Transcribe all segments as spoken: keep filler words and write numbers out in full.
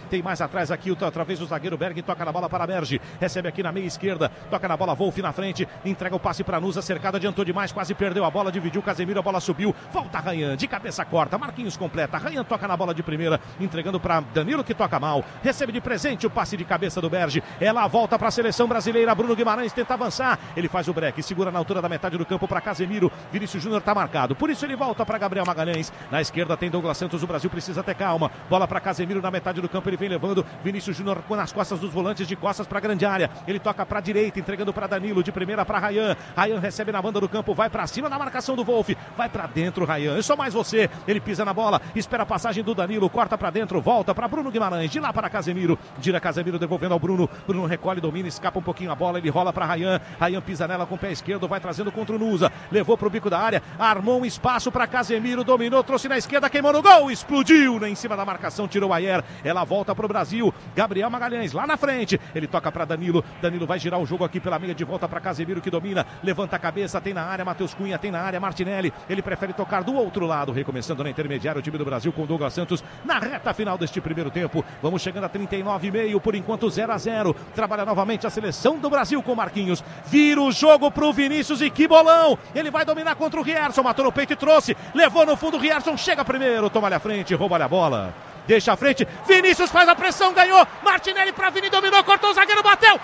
Tem mais atrás aqui, outra vez o zagueiro Berg, toca na bola para Berge. Recebe aqui na meia esquerda, toca na bola, Wolf na frente, entrega o passe para Nusa, cercado, adiantou demais, quase perdeu a bola, dividiu Casemiro, a bola subiu, volta Ryan, de cabeça corta, Marquinhos completa, Ryan toca na bola de primeira, entregando para Danilo, que toca mal, recebe de presente o passe de cabeça do Berge, ela volta para a seleção brasileira, Bruno Guimarães tenta avançar, ele faz o break, segura na altura da metade do campo para Casemiro, Vinícius Júnior está marcado, por isso ele volta para Gabriel Magalhães, na esquerda tem Douglas Santos, o Brasil precisa ter calma, bola para Casemiro na metade do campo, ele vem levando Vinícius Júnior nas costas dos volantes, de costas para a grande área, ele toca para a direita, entregando para Danilo, de primeira para Ryan, Ryan recebe na banda do campo, vai para cima na marcação do Wolf, vai para dentro Ryan, é só mais você, ele pisa na bola, espera a passagem do Danilo, corta para dentro, volta para Bruno Guimarães, de lá para Casemiro, gira Casemiro devolvendo ao Bruno, Bruno recolhe, domina, escapa um pouquinho a bola, ele rola para Ryan, Ryan pisa nela com o pé esquerdo, vai trazendo contra o Nusa, levou para o bico da área, armou um espaço para Casemiro, dominou, trouxe na esquerda, queimou no gol, explodiu, né, em cima da marcação, tirou a Ayer, ela volta para o Brasil, Gabriel Magalhães lá na frente, ele toca para Danilo, Danilo vai girar o jogo aqui pela meia, de volta para Casemiro que domina, levanta a cabeça, tem na área, Matheus Cunha, tem na área, Martinelli, ele prefere tocar do outro lado, recomeçando na intermediária o time do Brasil com Douglas Santos na reta final deste primeiro tempo, vamos chegando a trinta e nove e meio, por enquanto zero a zero, trabalha novamente a seleção do Brasil com Marquinhos, vira o jogo pro Vinícius e que bolão, ele vai dominar contra o Rierson, matou no peito e trouxe, levou no fundo, o Rierson chega primeiro, toma-lhe a frente, rouba-lhe a bola, deixa a frente, Vinícius faz a pressão, ganhou, Martinelli pra Vini, dominou, cortou o zagueiro, bateu,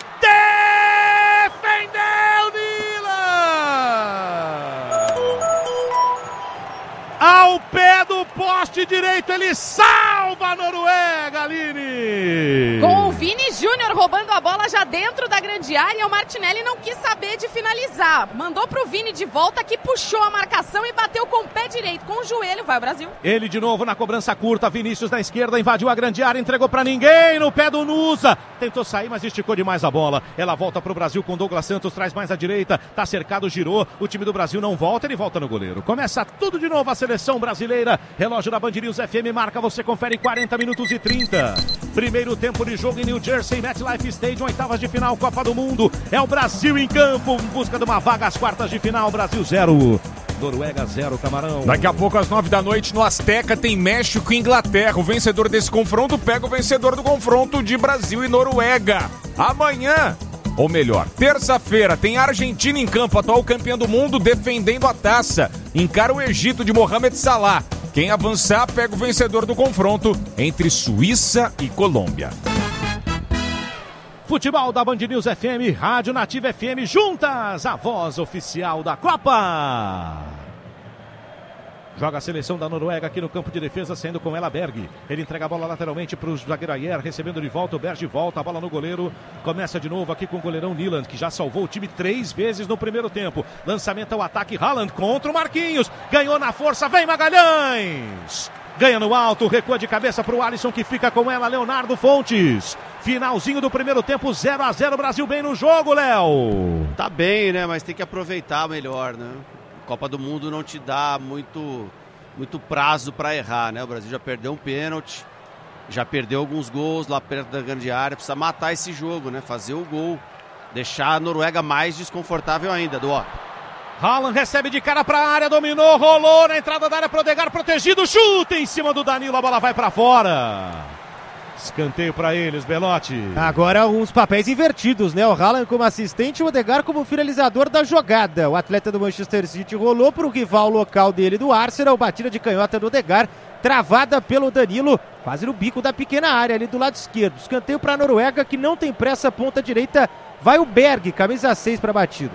defendeu Nila! Ao pé do poste direito, ele salva a Noruega, Aline! Com o Vini Júnior roubando a bola já dentro da grande área, o Martinelli não quis saber de finalizar. Mandou pro Vini de volta, que puxou a marcação e bateu com o pé direito, com o joelho, vai o Brasil. Ele de novo na cobrança curta, Vinícius na esquerda, invadiu a grande área, entregou pra ninguém, no pé do Nusa. Tentou sair, mas esticou demais a bola. Ela volta pro Brasil com Douglas Santos, traz mais à direita, tá cercado, girou, o time do Brasil não volta, ele volta no goleiro. Começa tudo de novo a seleção brasileira, relógio da Band News F M marca, você confere quarenta minutos e trinta. Primeiro tempo de jogo em New Jersey, MetLife Stadium, oitavas de final, Copa do Mundo. É o Brasil em campo, em busca de uma vaga às quartas de final. Brasil zero, Noruega zero, Camarão. Daqui a pouco, às nove da noite, no Azteca, tem México e Inglaterra. O vencedor desse confronto pega o vencedor do confronto de Brasil e Noruega. Amanhã, ou melhor, terça-feira, tem Argentina em campo, atual campeã do mundo, defendendo a taça. Encara o Egito de Mohamed Salah. Quem avançar pega o vencedor do confronto entre Suíça e Colômbia. Futebol da Band News F M, Rádio Nativa F M, juntas, a voz oficial da Copa. Joga a seleção da Noruega aqui no campo de defesa, saindo com ela Berg. Ele entrega a bola lateralmente para o zagueiro Ayer, recebendo de volta, o Berg volta, a bola no goleiro. Começa de novo aqui com o goleirão Nyland, que já salvou o time três vezes no primeiro tempo. Lançamento ao ataque, Haaland contra o Marquinhos. Ganhou na força, vem Magalhães. Ganha no alto, recua de cabeça para o Alisson, que fica com ela, Leonardo Fontes. Finalzinho do primeiro tempo, zero a zero, Brasil bem no jogo, Léo. Tá bem, né? Mas tem que aproveitar melhor, né? Copa do Mundo não te dá muito, muito prazo para errar, né? O Brasil já perdeu um pênalti, já perdeu alguns gols lá perto da grande área, precisa matar esse jogo, né? Fazer o gol, deixar a Noruega mais desconfortável ainda, do ó. Haaland recebe de cara para a área, dominou, rolou na entrada da área pro Odegaard, protegido, chuta em cima do Danilo, a bola vai para fora. Escanteio para eles, Belotti. Agora uns papéis invertidos, né? O Haaland como assistente e o Odegaard como finalizador da jogada. O atleta do Manchester City rolou para o rival local dele do Arsenal, batida de canhota do Odegaard, travada pelo Danilo, quase no bico da pequena área ali do lado esquerdo. Escanteio para a Noruega, que não tem pressa, ponta direita, vai o Berg, camisa seis para a batida.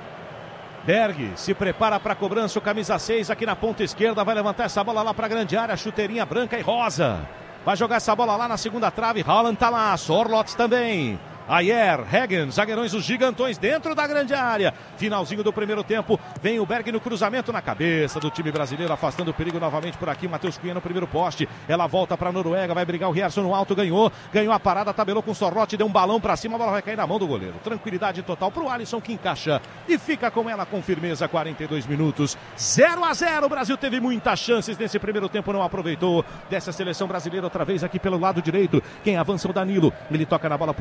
Berg se prepara para a cobrança, o camisa seis aqui na ponta esquerda, vai levantar essa bola lá para a grande área, chuteirinha branca e rosa. Vai jogar essa bola lá na segunda trave, Haaland tá lá, Sorloth também. Ayer, Hagen, zagueirões, os gigantões dentro da grande área. Finalzinho do primeiro tempo, vem o Berg no cruzamento na cabeça do time brasileiro, afastando o perigo novamente por aqui. Matheus Cunha no primeiro poste, ela volta para a Noruega, vai brigar o Rierson no alto, ganhou, ganhou a parada, tabelou com o Sorloth, deu um balão para cima, a bola vai cair na mão do goleiro. Tranquilidade total para o Alisson, que encaixa e fica com ela com firmeza. Quarenta e dois minutos, zero a zero. O Brasil teve muitas chances nesse primeiro tempo, não aproveitou. Dessa seleção brasileira outra vez aqui pelo lado direito, quem avança é o Danilo, ele toca na bola por dentro ao Bruno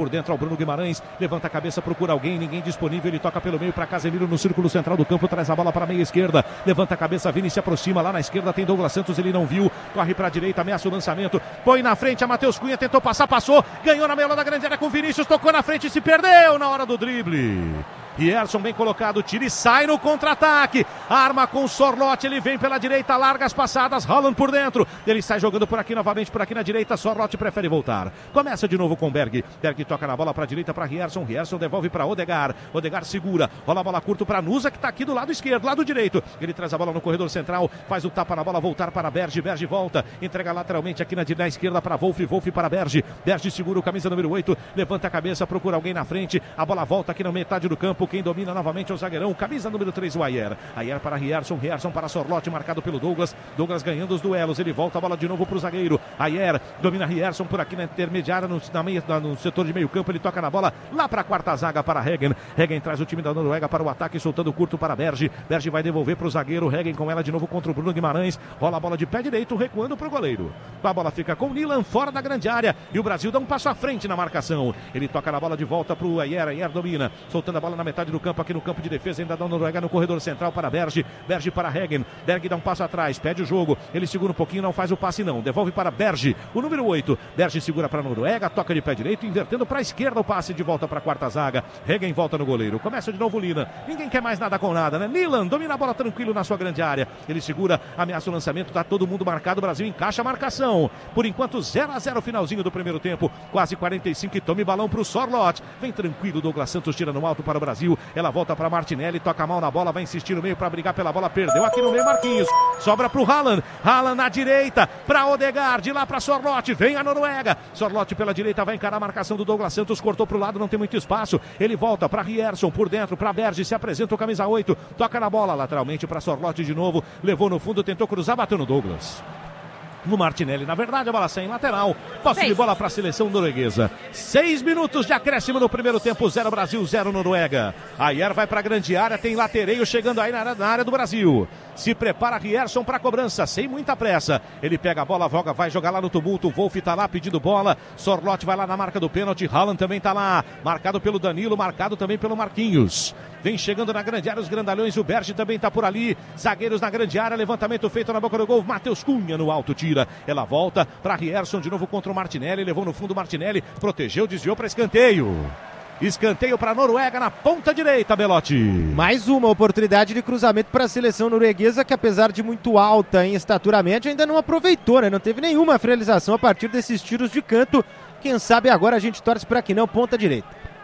Bruno Guimarães, levanta a cabeça, procura alguém, ninguém disponível, ele toca pelo meio para Casemiro no círculo central do campo, traz a bola para a meia esquerda, levanta a cabeça, Vini se aproxima, lá na esquerda tem Douglas Santos, ele não viu, corre para a direita, ameaça o lançamento, põe na frente a Matheus Cunha, tentou passar, passou, ganhou na meia da grande área com Vinícius, tocou na frente e se perdeu na hora do drible. Rierson bem colocado, tira e sai no contra-ataque, arma com o Sorloth, ele vem pela direita, larga as passadas, Haaland por dentro, ele sai jogando por aqui novamente, por aqui na direita, Sorloth prefere voltar, começa de novo com Berg, Berg toca na bola para a direita para Rierson, Rierson devolve para Odegaard, Odegaard segura, rola a bola curto para Nusa, que está aqui do lado esquerdo, lado direito, ele traz a bola no corredor central, faz o tapa na bola, voltar para Berge, Berge volta, entrega lateralmente aqui na, na esquerda para Wolf, Wolf para Berge, Berge segura o camisa número oito, levanta a cabeça, procura alguém na frente, a bola volta aqui na metade do campo, quem domina novamente é o zagueirão, camisa número três, o Ayer, Ayer para Rierson, Rierson para Sorloth, marcado pelo Douglas, Douglas ganhando os duelos, ele volta a bola de novo para o zagueiro, Ayer domina Rierson por aqui na intermediária, no, na meia, no setor de meio campo, ele toca na bola lá para a quarta zaga para Hegen, Hegen traz o time da Noruega para o ataque, soltando curto para Berge, Berge vai devolver para o zagueiro, Hegen com ela de novo contra o Bruno Guimarães, rola a bola de pé direito, recuando para o goleiro, a bola fica com o Nilan fora da grande área, e o Brasil dá um passo à frente na marcação, ele toca na bola de volta para o Ayer, Ayer domina, soltando a bola na metade do campo, aqui no campo de defesa, ainda da Noruega no corredor central para Berge, Berge para Hegen, Berg dá um passo atrás, pede o jogo, ele segura um pouquinho, não faz o passe não, devolve para Berge, o número oito, Berge segura para a Noruega, toca de pé direito, invertendo para a esquerda o passe de volta para a quarta zaga, Hegen volta no goleiro, começa de novo o Nilan, ninguém quer mais nada com nada, né? Nilan domina a bola tranquilo na sua grande área, ele segura, ameaça o lançamento, tá todo mundo marcado, o Brasil encaixa a marcação, por enquanto zero a zero finalzinho do primeiro tempo, quase quarenta e cinco e tome balão para o Sorloth, vem tranquilo, Douglas Santos tira no alto para o Brasil, ela volta para Martinelli, toca a mão na bola, vai insistir no meio para brigar pela bola, perdeu aqui no meio Marquinhos, sobra para o Haaland, Haaland na direita, para Odegaard, de lá para Sorloth, vem a Noruega, Sorloth pela direita, vai encarar a marcação do Douglas Santos, cortou para o lado, não tem muito espaço, ele volta para Rierson, por dentro, para Berge, se apresenta o camisa oito, toca na bola, lateralmente para Sorloth de novo, levou no fundo, tentou cruzar, bateu no Douglas. No Martinelli, na verdade a bola sai em lateral, posse de bola para a seleção norueguesa, seis minutos de acréscimo no primeiro tempo, zero Brasil, zero Noruega, Ayer vai para a grande área, tem latereio chegando aí na, na área do Brasil, se prepara Rierson para a cobrança, sem muita pressa, ele pega a bola, voga, vai jogar lá no tumulto, o Wolf tá lá pedindo bola, Sorloth vai lá na marca do pênalti, Haaland também tá lá, marcado pelo Danilo, marcado também pelo Marquinhos, vem chegando na grande área os grandalhões, o Berge também tá por ali, zagueiros na grande área, levantamento feito na boca do gol, Matheus Cunha no alto tira, ela volta para Rierson de novo contra o Martinelli, levou no fundo o Martinelli, protegeu, desviou para escanteio. Escanteio para a Noruega na ponta direita, Belotti. Mais uma oportunidade de cruzamento para a seleção norueguesa, que apesar de muito alta em estatura média, ainda não aproveitou, né? Não teve nenhuma finalização a partir desses tiros de canto. Quem sabe agora a gente torce para que não, ponta direita.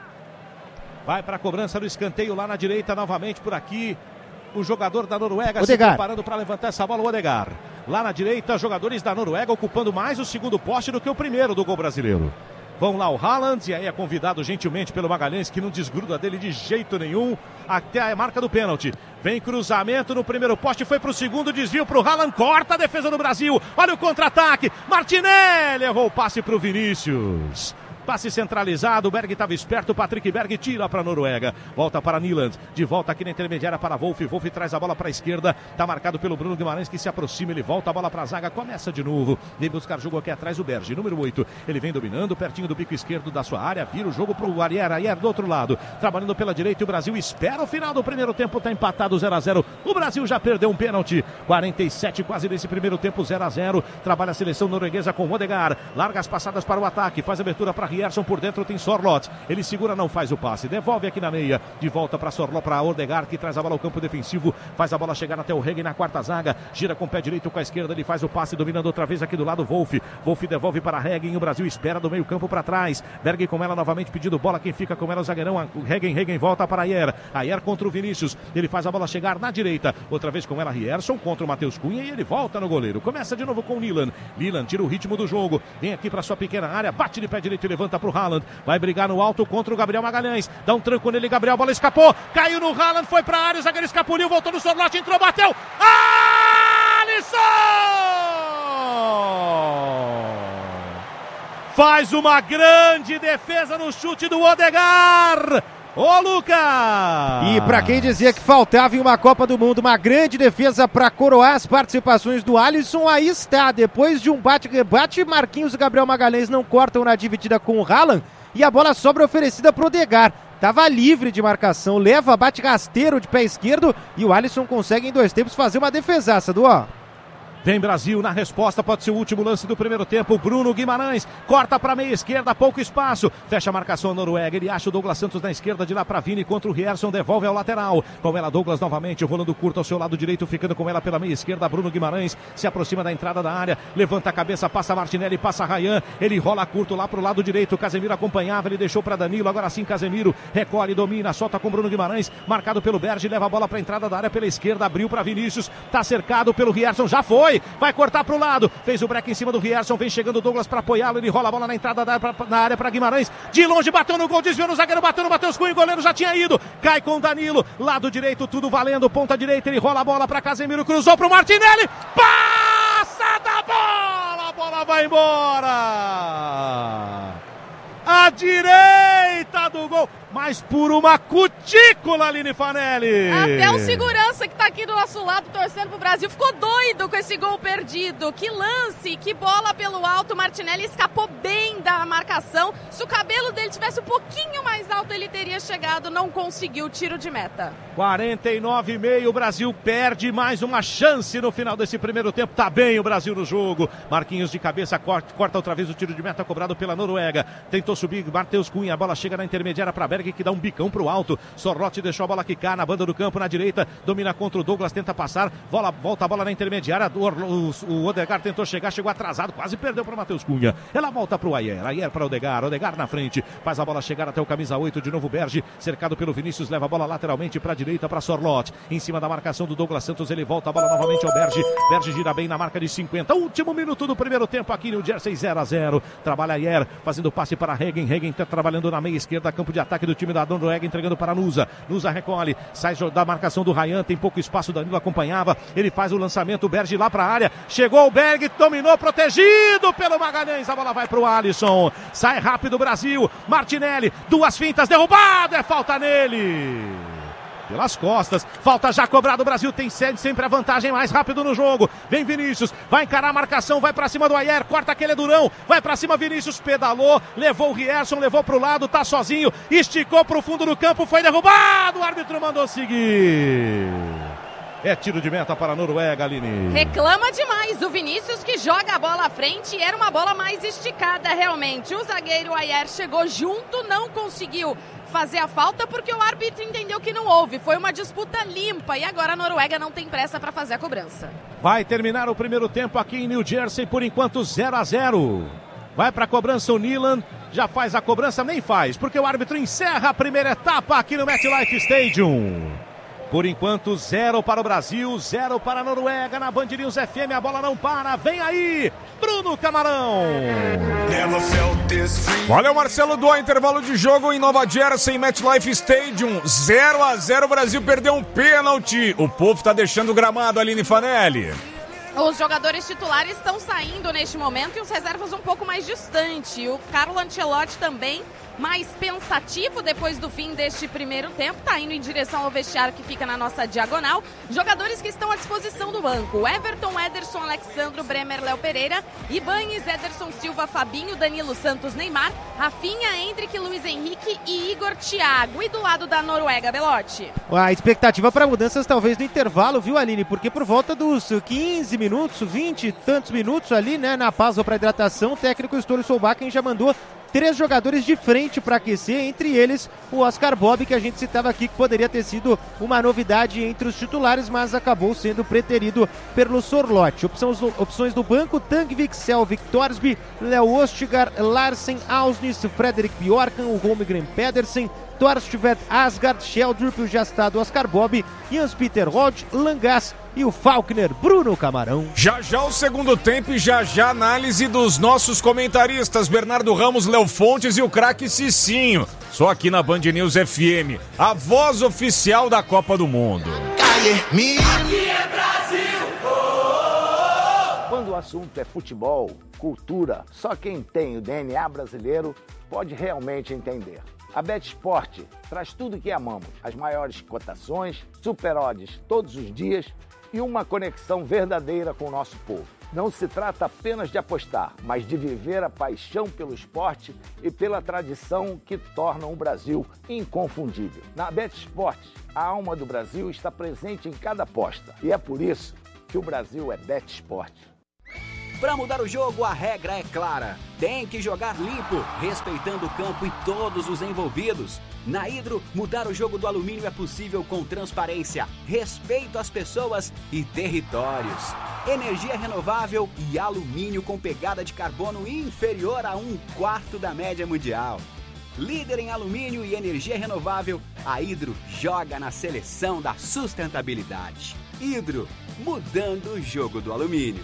Vai para a cobrança do escanteio lá na direita, novamente por aqui. O jogador da Noruega Odegaard. se preparando para levantar essa bola, o Odegaard. Lá na direita, jogadores da Noruega ocupando mais o segundo poste do que o primeiro do gol brasileiro. Vão lá o Haaland, e aí é convidado gentilmente pelo Magalhães, que não desgruda dele de jeito nenhum, até a marca do pênalti. Vem cruzamento no primeiro poste, foi pro segundo, desvio pro Haaland, corta a defesa do Brasil, olha o contra-ataque, Martinelli errou o passe pro Vinícius. Passe centralizado, o Berg estava esperto, o Patrick Berg tira para a Noruega, volta para Niland, de volta aqui na intermediária para Wolf, Wolf traz a bola para a esquerda, está marcado pelo Bruno Guimarães, que se aproxima, ele volta a bola para a zaga, começa de novo, vem buscar jogo aqui atrás o Berge, número oito, ele vem dominando, pertinho do bico esquerdo da sua área, vira o jogo para o Ayer, Ayer do outro lado, trabalhando pela direita, o Brasil espera o final do primeiro tempo, está empatado zero a zero, o Brasil já perdeu um pênalti, quarenta e sete quase nesse primeiro tempo, zero a zero, trabalha a seleção norueguesa com Odegaard, larga as passadas para o ataque, faz abertura para Rierson, por dentro tem Sorloth, ele segura, não faz o passe, devolve aqui na meia, de volta para Sorloth, para Odegaard, que traz a bola ao campo defensivo, faz a bola chegar até o Hegen na quarta zaga, gira com o pé direito com a esquerda, ele faz o passe, dominando outra vez aqui do lado Wolf, Wolf devolve para Hegen, o Brasil espera do meio campo para trás, Berg com ela novamente pedindo bola, quem fica com ela é o zagueirão, Hegen, Hegen volta para Ayer, Ayer contra o Vinícius, ele faz a bola chegar na direita, outra vez com ela Rierson, contra o Matheus Cunha, e ele volta no goleiro, começa de novo com o Nilan, Nilan tira o ritmo do jogo, vem aqui para sua pequena área, bate de pé direito e levanta para o Haaland, vai brigar no alto contra o Gabriel Magalhães, dá um tranco nele, Gabriel, a bola escapou, caiu no Haaland, foi para a área, o zagueiro escapuliu, voltou no Sorloth, entrou, bateu, Alisson! Faz uma grande defesa no chute do Odegaard! Ô, Lucas! E pra quem dizia que faltava em uma Copa do Mundo uma grande defesa para coroar as participações do Alisson, aí está. Depois de um bate-rebate, Marquinhos e Gabriel Magalhães não cortam na dividida com o Haaland. e a bola sobra oferecida pro Odegaard. Tava livre de marcação, leva, bate rasteiro de pé esquerdo e o Alisson consegue em dois tempos fazer uma defesaça, Duó. Vem Brasil na resposta, pode ser o último lance do primeiro tempo. Bruno Guimarães corta para a meia esquerda, pouco espaço. Fecha a marcação Noruega, ele acha o Douglas Santos na esquerda, de lá para Vini contra o Rierson, devolve ao lateral. Com ela Douglas novamente, rolando curto ao seu lado direito, ficando com ela pela meia esquerda. Bruno Guimarães se aproxima da entrada da área, levanta a cabeça, passa Martinelli, passa Ryan. Ele rola curto lá para o lado direito, Casemiro acompanhava, ele deixou para Danilo, agora sim Casemiro recolhe, domina, solta com Bruno Guimarães, marcado pelo Berge, leva a bola para a entrada da área pela esquerda, abriu para Vinícius, tá cercado pelo Rierson, já foi, vai cortar pro lado, fez o break em cima do Rierson, vem chegando o Douglas para apoiá-lo, ele rola a bola na entrada da, pra, na área para Guimarães, de longe bateu no gol, desviou no zagueiro, bateu no Matheus Cunha, o goleiro já tinha ido, cai com o Danilo, lado direito, tudo valendo, ponta direita, ele rola a bola para Casemiro, cruzou pro Martinelli, passa da bola, a bola vai embora, à direita do gol, mas por uma cutícula, Aline Fanelli. Até o segurança que tá aqui do nosso lado, torcendo pro Brasil, ficou doido com esse gol perdido. Que lance, que bola pelo alto. Martinelli escapou bem da marcação. Se o cabelo dele tivesse um pouquinho mais alto, ele teria chegado. Não conseguiu o tiro de meta. quarenta e nove e meio, o Brasil perde mais uma chance no final desse primeiro tempo. Tá bem o Brasil no jogo. Marquinhos de cabeça, corta, corta outra vez o tiro de meta cobrado pela Noruega. Tentou subir, Matheus Cunha, a bola chega na intermediária para Berg, que dá um bicão pro alto. Sorlotti deixou a bola quicar na banda do campo, na direita, domina contra o Douglas, tenta passar, bola, volta a bola na intermediária, o, o, o Odegaard tentou chegar, chegou atrasado, quase perdeu para Matheus Cunha. Ela volta pro Ayer, Ayer para Odegaard, Odegaard na frente, faz a bola chegar até o camisa oito, de novo Berge, cercado pelo Vinícius, leva a bola lateralmente para a direita para Sorlotti, em cima da marcação do Douglas Santos, ele volta a bola novamente ao Berge, Berge gira bem na marca de cinquenta, último minuto do primeiro tempo aqui no Jersey, zero a zero, trabalha Ayer, fazendo passe para Regen, Regen tá trabalhando na meia esquerda, campo de ataque do time da Noruega, entregando para Nusa, Nusa recolhe, sai da marcação do Ryan, tem pouco espaço, Danilo acompanhava, ele faz o lançamento, o Berge lá para a área, chegou o Berg, dominou, protegido pelo Magalhães, a bola vai para o Alisson, sai rápido o Brasil, Martinelli, duas fintas, derrubado, é falta nele, pelas costas, falta já cobrado, o Brasil tem sempre a vantagem mais rápido no jogo, vem Vinícius, vai encarar a marcação, vai pra cima do Ayer, corta aquele durão, vai pra cima Vinícius, pedalou, levou o Rierson, levou pro lado, tá sozinho, esticou pro fundo do campo, foi derrubado, o árbitro mandou seguir. É tiro de meta para a Noruega, Aline. Reclama demais o Vinícius, que joga a bola à frente, e era uma bola mais esticada realmente. O zagueiro Ayer chegou junto, não conseguiu fazer a falta porque o árbitro entendeu que não houve. Foi uma disputa limpa e agora a Noruega não tem pressa para fazer a cobrança. Vai terminar o primeiro tempo aqui em New Jersey, por enquanto zero a zero. Vai para a cobrança o Nilan, já faz a cobrança, nem faz, porque o árbitro encerra a primeira etapa aqui no MetLife Stadium. Por enquanto, zero para o Brasil, zero para a Noruega, na Band News F M, a bola não para, vem aí, Bruno Camarão. Olha o Marcelo do intervalo de jogo em Nova Jersey, MetLife Stadium, zero a zero, o Brasil perdeu um pênalti, o povo está deixando o gramado, Aline Fanelli. Os jogadores titulares estão saindo neste momento e os reservas um pouco mais distante. O Carlo Ancelotti também mais pensativo depois do fim deste primeiro tempo, tá indo em direção ao vestiário que fica na nossa diagonal. Jogadores que estão à disposição do banco: Everton, Ederson, Alexandro, Bremer, Léo Pereira, Ibanes, Ederson Silva, Fabinho, Danilo Santos, Neymar, Rafinha, Endrick, Luiz Henrique e Igor Thiago. E do lado da Noruega, Belotti? A expectativa para mudanças talvez no intervalo, viu, Aline? Porque por volta dos quinze minutos, vinte e tantos minutos ali, né, na pausa para hidratação, o técnico Ståle Solbakken já mandou três jogadores de frente para aquecer, entre eles o Oscar Bob, que a gente citava aqui, que poderia ter sido uma novidade entre os titulares, mas acabou sendo preterido pelo Sorlotti. Opções, opções do banco: Tangvik, Selvik, Torsby, Léo Ostigard, Larsen, Ausnes, Frederick Bjorkan, o Holmgren Pedersen, Torstvedt, Asgard, Sheldrup, o já citado Oscar Bob, Jans Peter Rod, Langas e o Falkner, Bruno Camarão. Já já o segundo tempo e já já análise dos nossos comentaristas Bernardo Ramos, Léo Fontes e o craque Cicinho. Só aqui na Band News F M, a voz oficial da Copa do Mundo. Aqui é Brasil! Quando o assunto é futebol, cultura, só quem tem o D N A brasileiro pode realmente entender. A BetSport traz tudo que amamos, as maiores cotações, super odds todos os dias e uma conexão verdadeira com o nosso povo. Não se trata apenas de apostar, mas de viver a paixão pelo esporte e pela tradição que tornam o Brasil inconfundível. Na BetSport, a alma do Brasil está presente em cada aposta. E é por isso que o Brasil é BetSport. Para mudar o jogo, a regra é clara. Tem que jogar limpo, respeitando o campo e todos os envolvidos. Na Hidro, mudar o jogo do alumínio é possível com transparência, respeito às pessoas e territórios. Energia renovável e alumínio com pegada de carbono inferior a um quarto da média mundial. Líder em alumínio e energia renovável, a Hidro joga na seleção da sustentabilidade. Hidro, mudando o jogo do alumínio.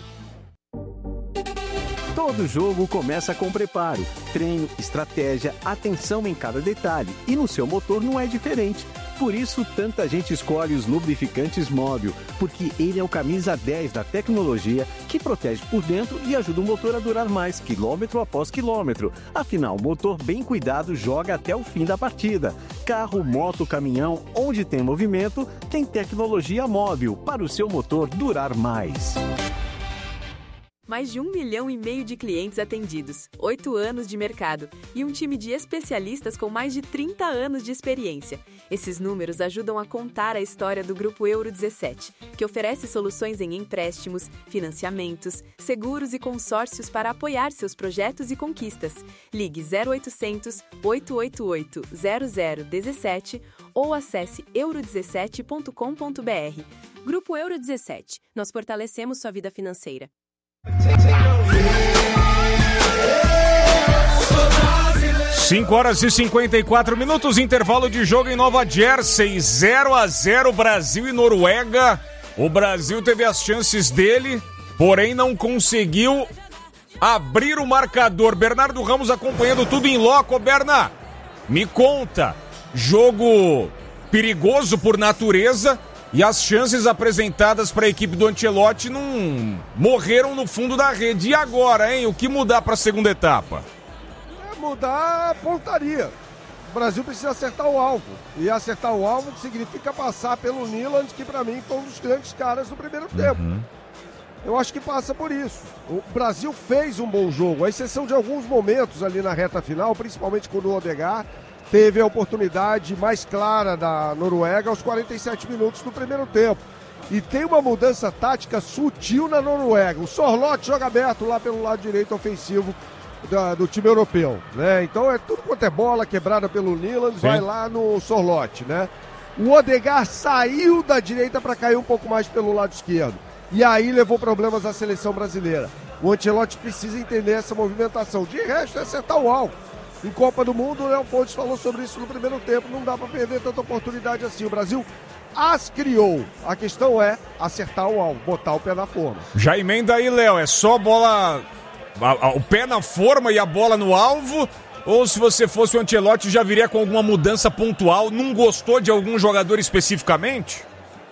Todo jogo começa com preparo, treino, estratégia, atenção em cada detalhe. E no seu motor não é diferente. Por isso, tanta gente escolhe os lubrificantes Móbil, porque ele é o camisa dez da tecnologia que protege por dentro e ajuda o motor a durar mais, quilômetro após quilômetro. Afinal, o motor bem cuidado joga até o fim da partida. Carro, moto, caminhão, onde tem movimento, tem tecnologia Móbil para o seu motor durar mais. Mais de um milhão e meio de clientes atendidos, oito anos de mercado e um time de especialistas com mais de trinta anos de experiência. Esses números ajudam a contar a história do Grupo Euro dezessete, que oferece soluções em empréstimos, financiamentos, seguros e consórcios para apoiar seus projetos e conquistas. Ligue zero oitocentos, oito oito oito, zero zero um sete ou acesse euro dezessete ponto com ponto b r. Grupo Euro dezessete. Nós fortalecemos sua vida financeira. cinco horas e cinquenta e quatro minutos, intervalo de jogo em Nova Jersey, zero a zero Brasil e Noruega. O Brasil teve as chances dele, porém não conseguiu abrir o marcador. Bernardo Ramos acompanhando tudo em loco. Berna, me conta, jogo perigoso por natureza. E as chances apresentadas para a equipe do Ancelotti não morreram no fundo da rede. E agora, hein? O que mudar para a segunda etapa? É mudar a pontaria. O Brasil precisa acertar o alvo. E acertar o alvo significa passar pelo Nyland, que para mim foi um dos grandes caras do primeiro tempo. Uhum. Eu acho que passa por isso. O Brasil fez um bom jogo, à exceção de alguns momentos ali na reta final, principalmente quando o Odegaard teve a oportunidade mais clara da Noruega aos quarenta e sete minutos do primeiro tempo. E tem uma mudança tática sutil na Noruega. O Sorloth joga aberto lá pelo lado direito ofensivo da, do time europeu, né? Então é tudo quanto é bola quebrada pelo Nyland, vai lá no Sorloth, né? O Odegaard saiu da direita para cair um pouco mais pelo lado esquerdo. E aí levou problemas à seleção brasileira. O Ancelotti precisa entender essa movimentação. De resto, é acertar o alvo. Em Copa do Mundo, o Léo Fontes falou sobre isso no primeiro tempo, não dá para perder tanta oportunidade assim. O Brasil as criou. A questão é acertar o alvo, botar o pé na forma. Já emenda aí, Léo, é só bola, a, a, o pé na forma e a bola no alvo? Ou se você fosse o Ancelotti, já viria com alguma mudança pontual? Não gostou de algum jogador especificamente?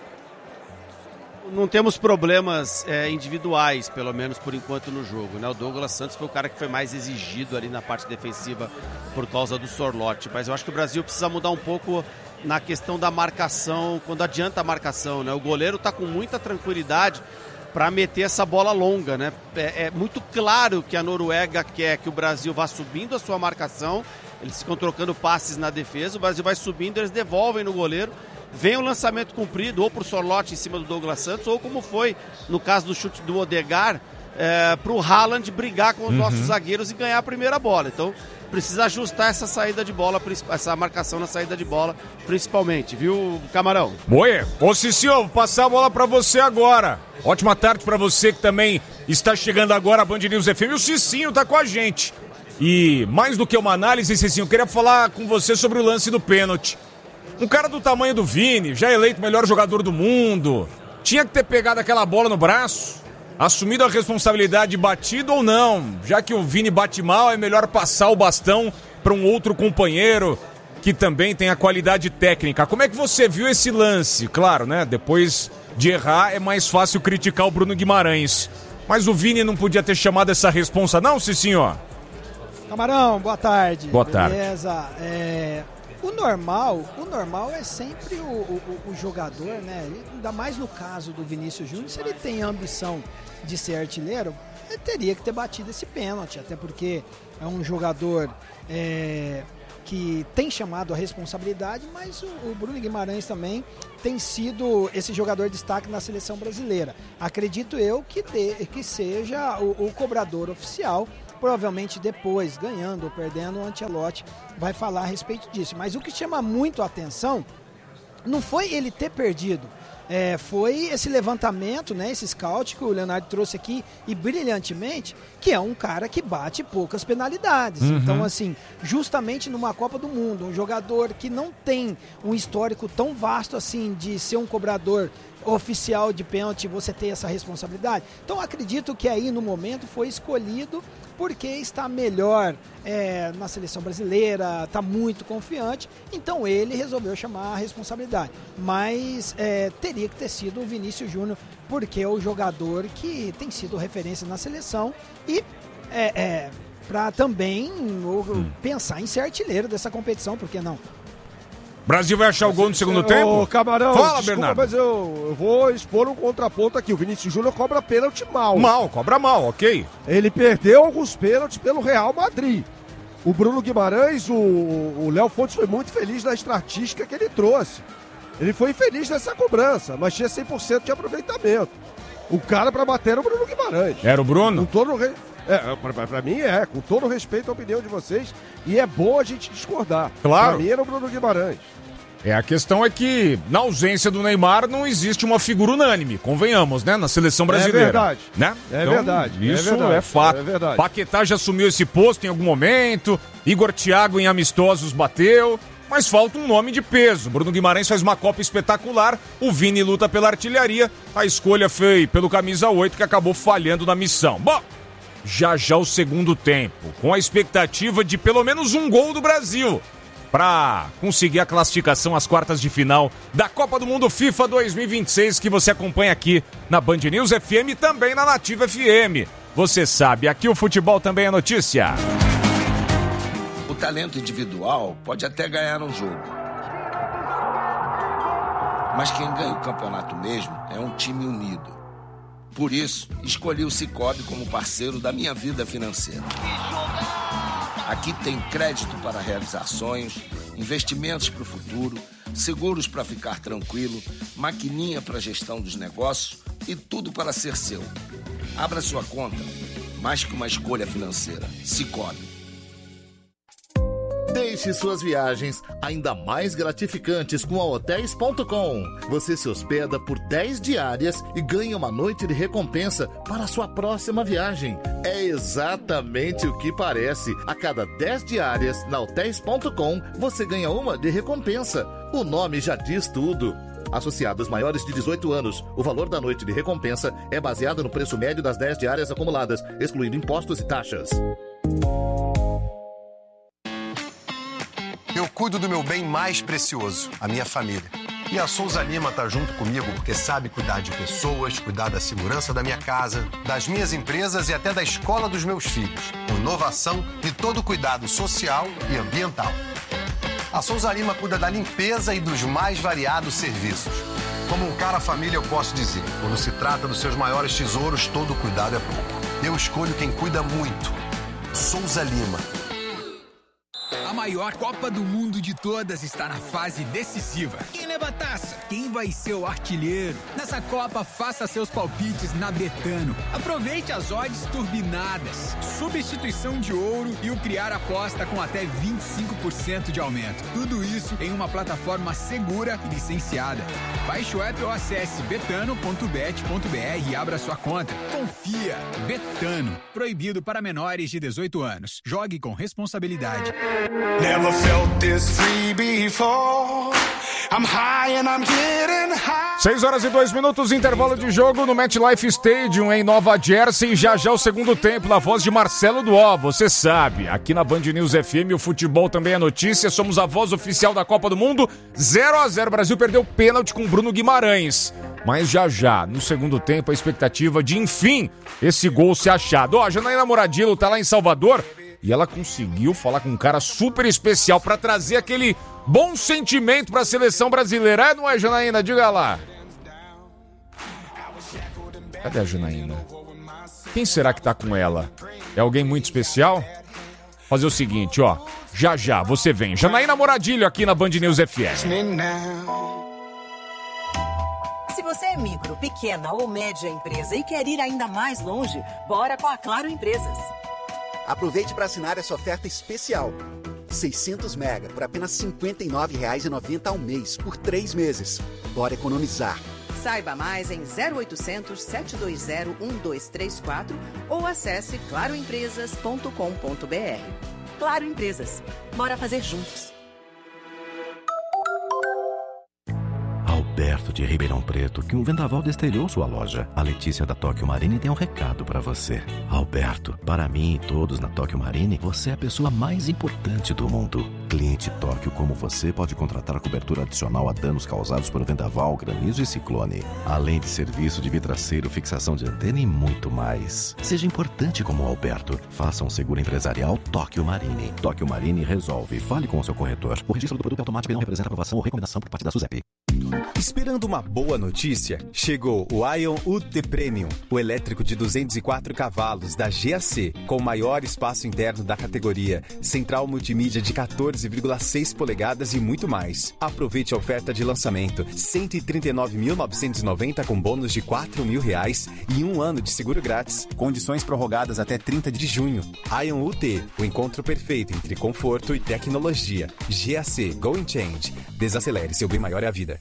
Não temos problemas é, individuais, pelo menos por enquanto no jogo, né? O Douglas Santos foi o cara que foi mais exigido ali na parte defensiva por causa do Sorloth, mas eu acho que o Brasil precisa mudar um pouco na questão da marcação, quando adianta a marcação, né? O goleiro tá com muita tranquilidade para meter essa bola longa, né? É, é muito claro que a Noruega quer que o Brasil vá subindo a sua marcação, eles ficam trocando passes na defesa, o Brasil vai subindo, eles devolvem no goleiro. Vem o lançamento cumprido, ou pro Sorloth em cima do Douglas Santos, ou como foi no caso do chute do Odegaard, é, pro Haaland brigar com os uhum. nossos zagueiros e ganhar a primeira bola. Então, precisa ajustar essa saída de bola, essa marcação na saída de bola, principalmente, viu, Camarão? Oi, ô Cicinho, vou passar a bola pra você agora. Ótima tarde pra você que também está chegando agora a Band News F M. O Cicinho tá com a gente. E mais do que uma análise, Cicinho, eu queria falar com você sobre o lance do pênalti. Um cara do tamanho do Vini, já eleito melhor jogador do mundo, tinha que ter pegado aquela bola no braço, assumido a responsabilidade, batido ou não. Já que o Vini bate mal, é melhor passar o bastão para um outro companheiro que também tem a qualidade técnica. Como é que você viu esse lance? Claro, né? Depois de errar, é mais fácil criticar o Bruno Guimarães. Mas o Vini não podia ter chamado essa responsa, não, Cicinho? Camarão, boa tarde. Boa tarde. Beleza. É, o normal, o normal é sempre o, o, o jogador, né? Ainda mais no caso do Vinícius Júnior, se ele tem a ambição de ser artilheiro, ele teria que ter batido esse pênalti, até porque é um jogador é, que tem chamado a responsabilidade, mas o, o Bruno Guimarães também tem sido esse jogador de destaque na seleção brasileira. Acredito eu que, de, que seja o, o cobrador oficial. Provavelmente depois, ganhando ou perdendo, o Ancelotti vai falar a respeito disso. Mas o que chama muito a atenção não foi ele ter perdido, é, foi esse levantamento, né, esse scout que o Leonardo trouxe aqui, e brilhantemente, que é um cara que bate poucas penalidades. Uhum. Então, assim, justamente numa Copa do Mundo, um jogador que não tem um histórico tão vasto assim de ser um cobrador oficial de pênalti, você ter essa responsabilidade. Então, acredito que aí no momento foi escolhido porque está melhor é, na seleção brasileira, está muito confiante, então ele resolveu chamar a responsabilidade. Mas é, teria que ter sido o Vinícius Júnior, porque é o jogador que tem sido referência na seleção e é, é, para também hum. pensar em ser artilheiro dessa competição, por que não? Brasil vai achar o gol no segundo Ô, tempo? Camarão, Fala, desculpa, Bernardo. mas eu, eu vou expor um contraponto aqui. O Vinícius Júnior cobra pênalti mal. Mal, cobra mal, ok. Ele perdeu alguns pênaltis pelo Real Madrid. O Bruno Guimarães, o, o Léo Fontes foi muito feliz na estatística que ele trouxe. Ele foi feliz nessa cobrança, mas tinha cem por cento de aproveitamento. O cara pra bater era o Bruno Guimarães. Era o Bruno? Com todo o re... é, pra, pra mim é, com todo o respeito à opinião de vocês, e é bom a gente discordar. Claro. Pra mim era o Bruno Guimarães. É, a questão é que, na ausência do Neymar, não existe uma figura unânime, convenhamos, né? Na seleção brasileira. É verdade. Né? É Então, verdade. Isso é, verdade. é fato. É verdade. Paquetá já assumiu esse posto em algum momento, Igor Thiago em amistosos bateu, mas falta um nome de peso. Bruno Guimarães faz uma Copa espetacular, o Vini luta pela artilharia, a escolha foi pelo camisa oito que acabou falhando na missão. Bom, já já o segundo tempo, com a expectativa de pelo menos um gol do Brasil para conseguir a classificação às quartas de final da Copa do Mundo FIFA dois mil e vinte e seis, que você acompanha aqui na Band News F M e também na Nativa F M. Você sabe, aqui o futebol também é notícia. O talento individual pode até ganhar um jogo, mas quem ganha o campeonato mesmo é um time unido. Por isso, escolhi o Sicoob como parceiro da minha vida financeira. Aqui tem crédito para realizar sonhos, investimentos para o futuro, seguros para ficar tranquilo, maquininha para gestão dos negócios e tudo para ser seu. Abra sua conta, mais que uma escolha financeira. Sicoob. Deixe suas viagens ainda mais gratificantes com a hotéis ponto com. Você se hospeda por dez diárias e ganha uma noite de recompensa para a sua próxima viagem. É exatamente o que parece. A cada dez diárias na hotéis ponto com, você ganha uma de recompensa. O nome já diz tudo. Associados maiores de dezoito anos, o valor da noite de recompensa é baseado no preço médio das dez diárias acumuladas, excluindo impostos e taxas. Eu cuido do meu bem mais precioso, a minha família. E a Souza Lima tá junto comigo porque sabe cuidar de pessoas, cuidar da segurança da minha casa, das minhas empresas e até da escola dos meus filhos, com inovação e todo o cuidado social e ambiental. A Souza Lima cuida da limpeza e dos mais variados serviços. Como um cara família, eu posso dizer, quando se trata dos seus maiores tesouros, todo cuidado é pouco. Eu escolho quem cuida muito. Souza Lima. A maior Copa do Mundo de todas está na fase decisiva. Quem leva a taça? Quem vai ser o artilheiro? Nessa Copa, faça seus palpites na Betano. Aproveite as odds turbinadas, substituição de ouro e o criar aposta com até vinte e cinco por cento de aumento. Tudo isso em uma plataforma segura e licenciada. Baixe o app ou acesse betano ponto bet ponto br e abra sua conta. Confia. Betano. Proibido para menores de dezoito anos. Jogue com responsabilidade. Never felt this free before. I'm high and I'm getting high. seis horas e dois minutos, intervalo de jogo no MetLife Stadium em Nova Jersey. Já já o segundo tempo, na voz de Marcelo Duó. Você sabe, aqui na Band News F M o futebol também é notícia. Somos a voz oficial da Copa do Mundo. zero a zero, Brasil perdeu pênalti com Bruno Guimarães. Mas já já, no segundo tempo, a expectativa de, enfim, esse gol ser achado. Ó, a Janaína Moradilo tá lá em Salvador. E ela conseguiu falar com um cara super especial pra trazer aquele bom sentimento pra seleção brasileira. É, não é, Janaína? Diga lá. Cadê a Janaína? Quem será que tá com ela? É alguém muito especial? Fazer o seguinte, ó. Já já, você vem. Janaína Moradilho aqui na Band News F M. Se você é micro, pequena ou média empresa e quer ir ainda mais longe, bora com a Claro Empresas. Aproveite para assinar essa oferta especial. seiscentos mega por apenas cinquenta e nove reais e noventa centavos ao mês, por três meses. Bora economizar. Saiba mais em zero oitocentos, sete dois zero, um dois três quatro ou acesse claro empresas ponto com ponto b r. Claro Empresas. Bora fazer juntos. Alberto de Ribeirão Preto, que um vendaval destelhou sua loja. A Letícia da Tóquio Marine tem um recado pra você. Alberto, para mim e todos na Tóquio Marine, você é a pessoa mais importante do mundo. Cliente Tóquio como você pode contratar a cobertura adicional a danos causados por vendaval, granizo e ciclone. Além de serviço de vidraceiro, fixação de antena e muito mais. Seja importante como o Alberto. Faça um seguro empresarial Tóquio Marine. Tóquio Marine resolve. Fale com o seu corretor. O registro do produto é automático e não representa aprovação ou recomendação por parte da SUSEP. Esperando uma boa notícia? Chegou o Ion U T Premium, o elétrico de duzentos e quatro cavalos da G A C, com o maior espaço interno da categoria, central multimídia de quatorze vírgula seis polegadas e muito mais. Aproveite a oferta de lançamento, cento e trinta e nove mil novecentos e noventa com bônus de quatro mil reais e um ano de seguro grátis. Condições prorrogadas até trinta de junho. Ion U T, o encontro perfeito entre conforto e tecnologia. G A C, Go and Change. Desacelere, seu bem maior é a vida.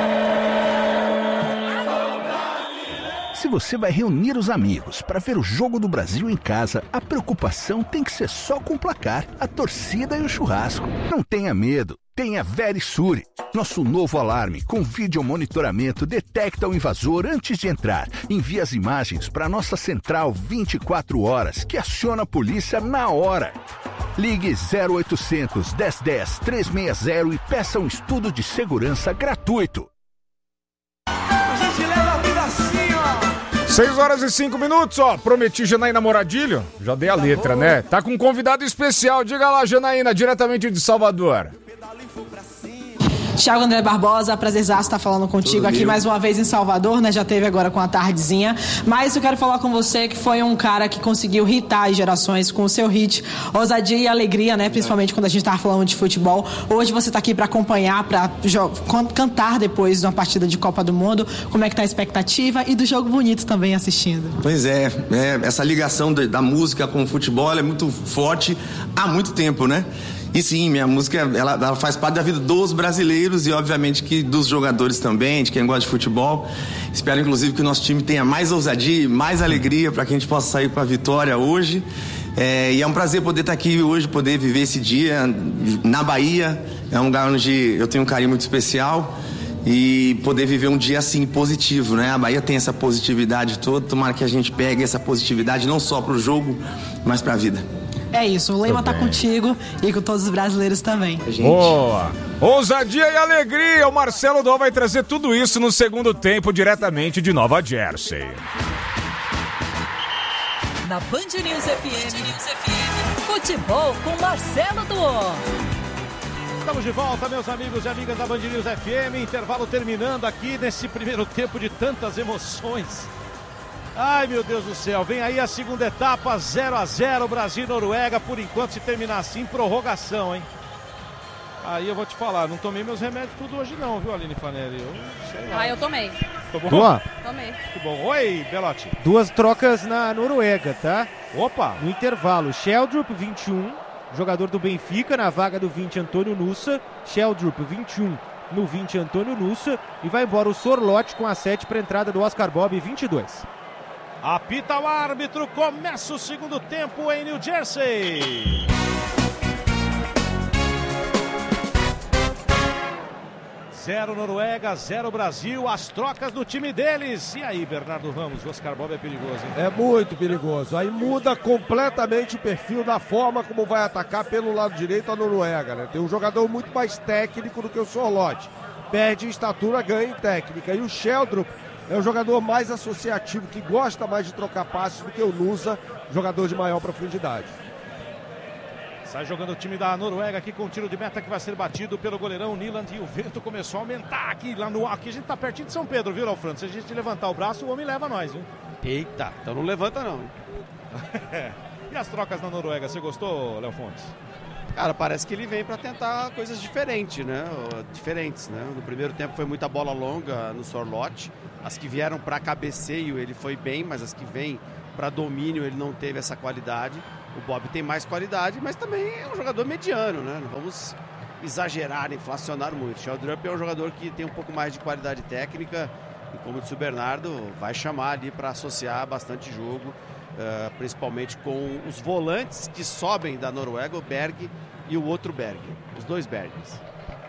Se você vai reunir os amigos para ver o Jogo do Brasil em casa, a preocupação tem que ser só com o placar, a torcida e o churrasco. Não tenha medo, tenha Verisure. Nosso novo alarme com vídeo monitoramento detecta o invasor antes de entrar. Envia as imagens para nossa central vinte e quatro horas, que aciona a polícia na hora. Ligue zero oitocentos, dez dez, trezentos e sessenta e peça um estudo de segurança gratuito. A gente leva a vida assim, ó. seis horas e cinco minutos, ó. Prometi Janaína Moradilho. Já dei a letra, né? Tá com um convidado especial. Diga lá, Janaína, diretamente de Salvador. Thiago André Barbosa, prazerzaço estar falando contigo Tudo aqui meu. mais uma vez em Salvador, né? Já teve agora com a tardezinha. Mas eu quero falar com você que foi um cara que conseguiu hitar as gerações com o seu hit, ousadia e alegria, né? Principalmente quando a gente estava falando de futebol. Hoje você está aqui para acompanhar, para cantar depois de uma partida de Copa do Mundo. Como é que tá a expectativa e do jogo bonito também assistindo? Pois é, é essa ligação da música com o futebol é muito forte há muito tempo, né? E sim, minha música ela, ela faz parte da vida dos brasileiros e obviamente que dos jogadores também, de quem gosta de futebol. Espero inclusive que o nosso time tenha mais ousadia e mais alegria para que a gente possa sair com a vitória hoje. É, e é um prazer poder estar aqui hoje, poder viver esse dia na Bahia. É um lugar onde eu tenho um carinho muito especial e poder viver um dia assim positivo, né? A Bahia tem essa positividade toda, tomara que a gente pegue essa positividade não só para o jogo, mas para a vida. É isso, o lema tá contigo e com todos os brasileiros também. Boa! Ousadia e alegria, o Marcelo Dó vai trazer tudo isso no segundo tempo, diretamente de Nova Jersey. Na Band News F M, futebol com Marcelo Dó. Estamos de volta, meus amigos e amigas da Band News F M, intervalo terminando aqui nesse primeiro tempo de tantas emoções. Ai, meu Deus do céu, vem aí a segunda etapa, zero a zero, Brasil e Noruega, por enquanto, se terminar assim, prorrogação, hein? Aí eu vou te falar, não tomei meus remédios tudo hoje não, viu, Aline Fanelli? Eu sei lá. Ah, eu tomei. Tomou? Boa. Tomei. Que bom. Oi, Belotti. Duas trocas na Noruega, tá? Opa! No intervalo, Sheldrup, vinte e um, jogador do Benfica, na vaga do vinte, Antônio Nussa. Sheldrup, vinte e um, no vinte, Antônio Nussa. E vai embora o Sorloth com a sete para a entrada do Oscar Bob, vinte e dois. Apita o árbitro, começa o segundo tempo em New Jersey. Zero Noruega, zero Brasil, as trocas do time deles. E aí, Bernardo Ramos, o Oscar Bob é perigoso, hein? É muito perigoso. Aí muda completamente o perfil da forma como vai atacar pelo lado direito a Noruega, né? Tem um jogador muito mais técnico do que o Sorloth. Perde em estatura, ganha em técnica. E o Sheldrup é um jogador mais associativo, que gosta mais de trocar passes do que o Nusa, jogador de maior profundidade. Sai jogando o time da Noruega aqui com um tiro de meta que vai ser batido pelo goleirão Niland. E o vento começou a aumentar aqui lá no alto. Aqui a gente tá pertinho de São Pedro, viu, Alfredo? Se a gente levantar o braço, o homem leva nós, viu? Eita, então não levanta não. E as trocas na Noruega, você gostou, Léo Fontes? Cara, parece que ele vem para tentar coisas diferentes, né? Diferentes, né? No primeiro tempo foi muita bola longa no Sorloth. As que vieram para cabeceio ele foi bem, mas as que vêm para domínio ele não teve essa qualidade. O Bob tem mais qualidade, mas também é um jogador mediano, né? Não vamos exagerar, inflacionar muito. O Sheldrup é um jogador que tem um pouco mais de qualidade técnica e, como disse o Bernardo, vai chamar ali para associar bastante jogo, uh, principalmente com os volantes que sobem da Noruega, o Berg e o outro Berg, os dois Bergs.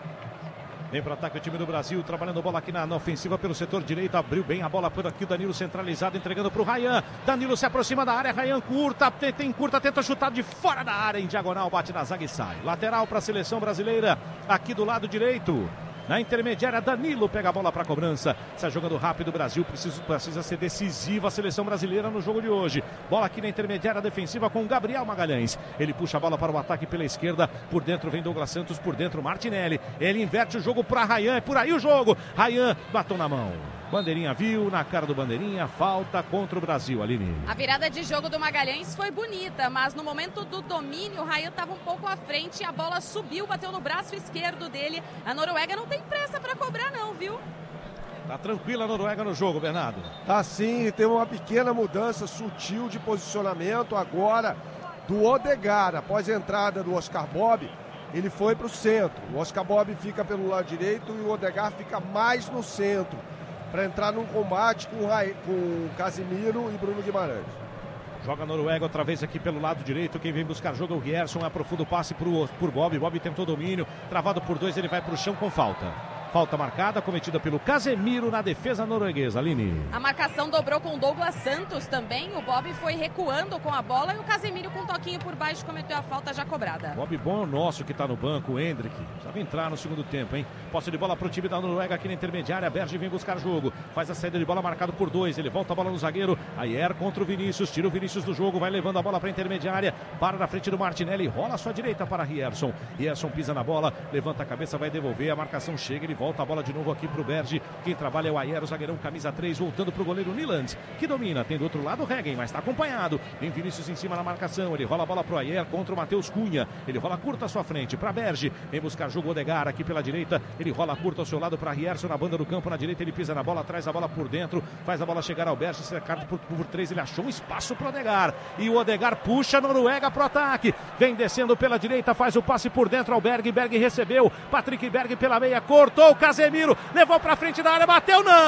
Vem para o ataque o time do Brasil, trabalhando bola aqui na, na ofensiva pelo setor direito, abriu bem a bola por aqui, o Danilo centralizado, entregando para o Ryan. Danilo se aproxima da área, Ryan curta, tem, tem curta, tenta chutar de fora da área, em diagonal, bate na zaga e sai. Lateral para a seleção brasileira, aqui do lado direito. Na intermediária, Danilo pega a bola para a cobrança. Está jogando rápido o Brasil, precisa, precisa ser decisiva a seleção brasileira no jogo de hoje. Bola aqui na intermediária defensiva com Gabriel Magalhães. Ele puxa a bola para o ataque pela esquerda. Por dentro vem Douglas Santos, por dentro Martinelli. Ele inverte o jogo para Ryan, é por aí o jogo. Ryan, batom na mão. Bandeirinha viu, na cara do Bandeirinha, falta contra o Brasil, Aline. A virada de jogo do Magalhães foi bonita, mas no momento do domínio, o Ryan estava um pouco à frente e a bola subiu, bateu no braço esquerdo dele. A Noruega não tem pressa para cobrar não, viu? Tá tranquila a Noruega no jogo, Bernardo. Tá sim, tem uma pequena mudança sutil de posicionamento agora do Odegaard. Após a entrada do Oscar Bob, ele foi para o centro. O Oscar Bob fica pelo lado direito e o Odegaard fica mais no centro, para entrar num combate com, Ra... com Casimiro e Bruno Guimarães. Joga a Noruega outra vez aqui pelo lado direito. Quem vem buscar jogo é o Gerson. Aprofunda o passe pro, por Bob. Bob tentou domínio. Travado por dois, ele vai para o chão com falta. Falta marcada, cometida pelo Casemiro na defesa norueguesa, Aline. A marcação dobrou com o Douglas Santos também. O Bob foi recuando com a bola e o Casemiro com um toquinho por baixo cometeu a falta já cobrada. Bob bom nosso que tá no banco, o Hendrick. Precisava entrar no segundo tempo, hein? Posse de bola pro time da Noruega aqui na intermediária. Berge vem buscar jogo. Faz a saída de bola marcado por dois. Ele volta a bola no zagueiro. Ayer contra o Vinícius. Tira o Vinícius do jogo. Vai levando a bola pra intermediária. Para na frente do Martinelli. Rola à sua direita para Rierson. Rierson pisa na bola. Levanta a cabeça, vai devolver. A marcação chega. Ele volta a bola de novo aqui pro Berge. Quem trabalha é o Ayer, o zagueirão camisa três, voltando pro goleiro Niland, que domina. Tem do outro lado o Regen, mas tá acompanhado. Vem Vinícius em cima na marcação. Ele rola a bola pro Ayer contra o Matheus Cunha. Ele rola curta à sua frente pra Berge. Vem buscar jogo Odegaard aqui pela direita. Ele rola curta ao seu lado pra Rierson na banda do campo. Na direita ele pisa na bola, traz a bola por dentro. Faz a bola chegar ao Berge, cercado por, por três. Ele achou um espaço pro Odegaard. E o Odegaard puxa a Noruega pro ataque. Vem descendo pela direita, faz o passe por dentro ao Berg. Berg recebeu. Patrick Berg pela meia, cortou o Casemiro. Levou pra frente da área, bateu, não!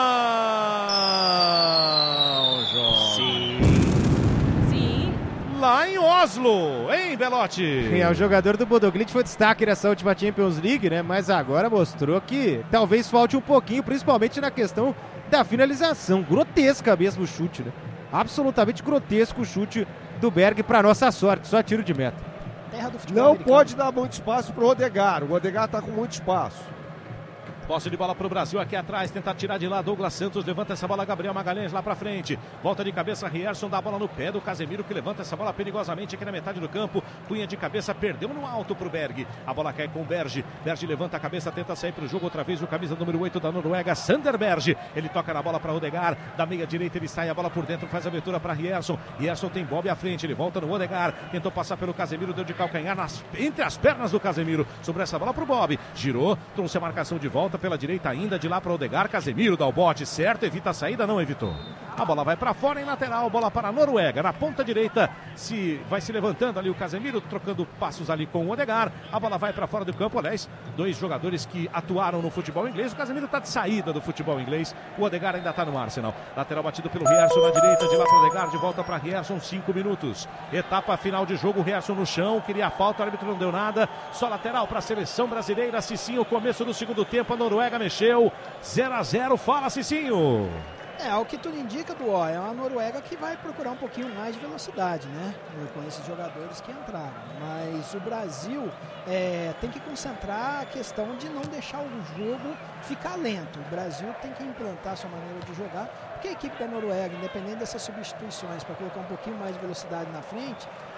Jorge. Sim. Sim. Lá em Oslo, hein, Belotti? É, o jogador do Bodo Glimt foi destaque nessa última Champions League, né? Mas agora mostrou que talvez falte um pouquinho, principalmente na questão da finalização. Grotesca mesmo o chute, né? Absolutamente grotesco o chute do Berg, pra nossa sorte, só tiro de meta. Terra do futebol Não americano. pode dar muito espaço pro Odegaard. O Odegaard tá com muito espaço. Posse de bola para o Brasil aqui atrás, tentar tirar de lá Douglas Santos, levanta essa bola Gabriel Magalhães lá para frente, volta de cabeça Rierson, dá a bola no pé do Casemiro, que levanta essa bola perigosamente aqui na metade do campo. Cunha de cabeça, perdeu no alto para o Berg, a bola cai com o Berge. Berge levanta a cabeça, tenta sair para o jogo outra vez, o camisa número oito da Noruega, Sander Berge. Ele toca na bola para Odegaard, da meia direita ele sai, a bola por dentro, faz a abertura para Rierson. Rierson tem Bob à frente, ele volta no Odegaard, tentou passar pelo Casemiro, deu de calcanhar nas, entre as pernas do Casemiro, sobre essa bola para o Bob, girou, trouxe a marcação de volta pela direita ainda, de lá para o Odegaard. Casemiro dá o bote certo, evita a saída, não evitou. A bola vai para fora em lateral, bola para a Noruega, na ponta direita, se vai se levantando ali o Casemiro, trocando passos ali com o Odegaard. A bola vai para fora do campo, aliás, dois jogadores que atuaram no futebol inglês. O Casemiro está de saída do futebol inglês, o Odegaard ainda está no Arsenal. Lateral batido pelo Rierson na direita, de lá para o Odegaard, de volta para Rierson, cinco minutos. Etapa final de jogo, Rierson no chão, queria a falta, o árbitro não deu nada, só lateral para a seleção brasileira. Cicinho, começo do segundo tempo, a Noruega mexeu, zero a zero, fala Cicinho. É, ao que tudo indica, do ó, é uma Noruega que vai procurar um pouquinho mais de velocidade, né? Com esses jogadores que entraram. Mas o Brasil é, tem que concentrar a questão de não deixar o jogo ficar lento. O Brasil tem que implantar a sua maneira de jogar, porque a equipe da Noruega, independente dessas substituições, para colocar um pouquinho mais de velocidade na frente,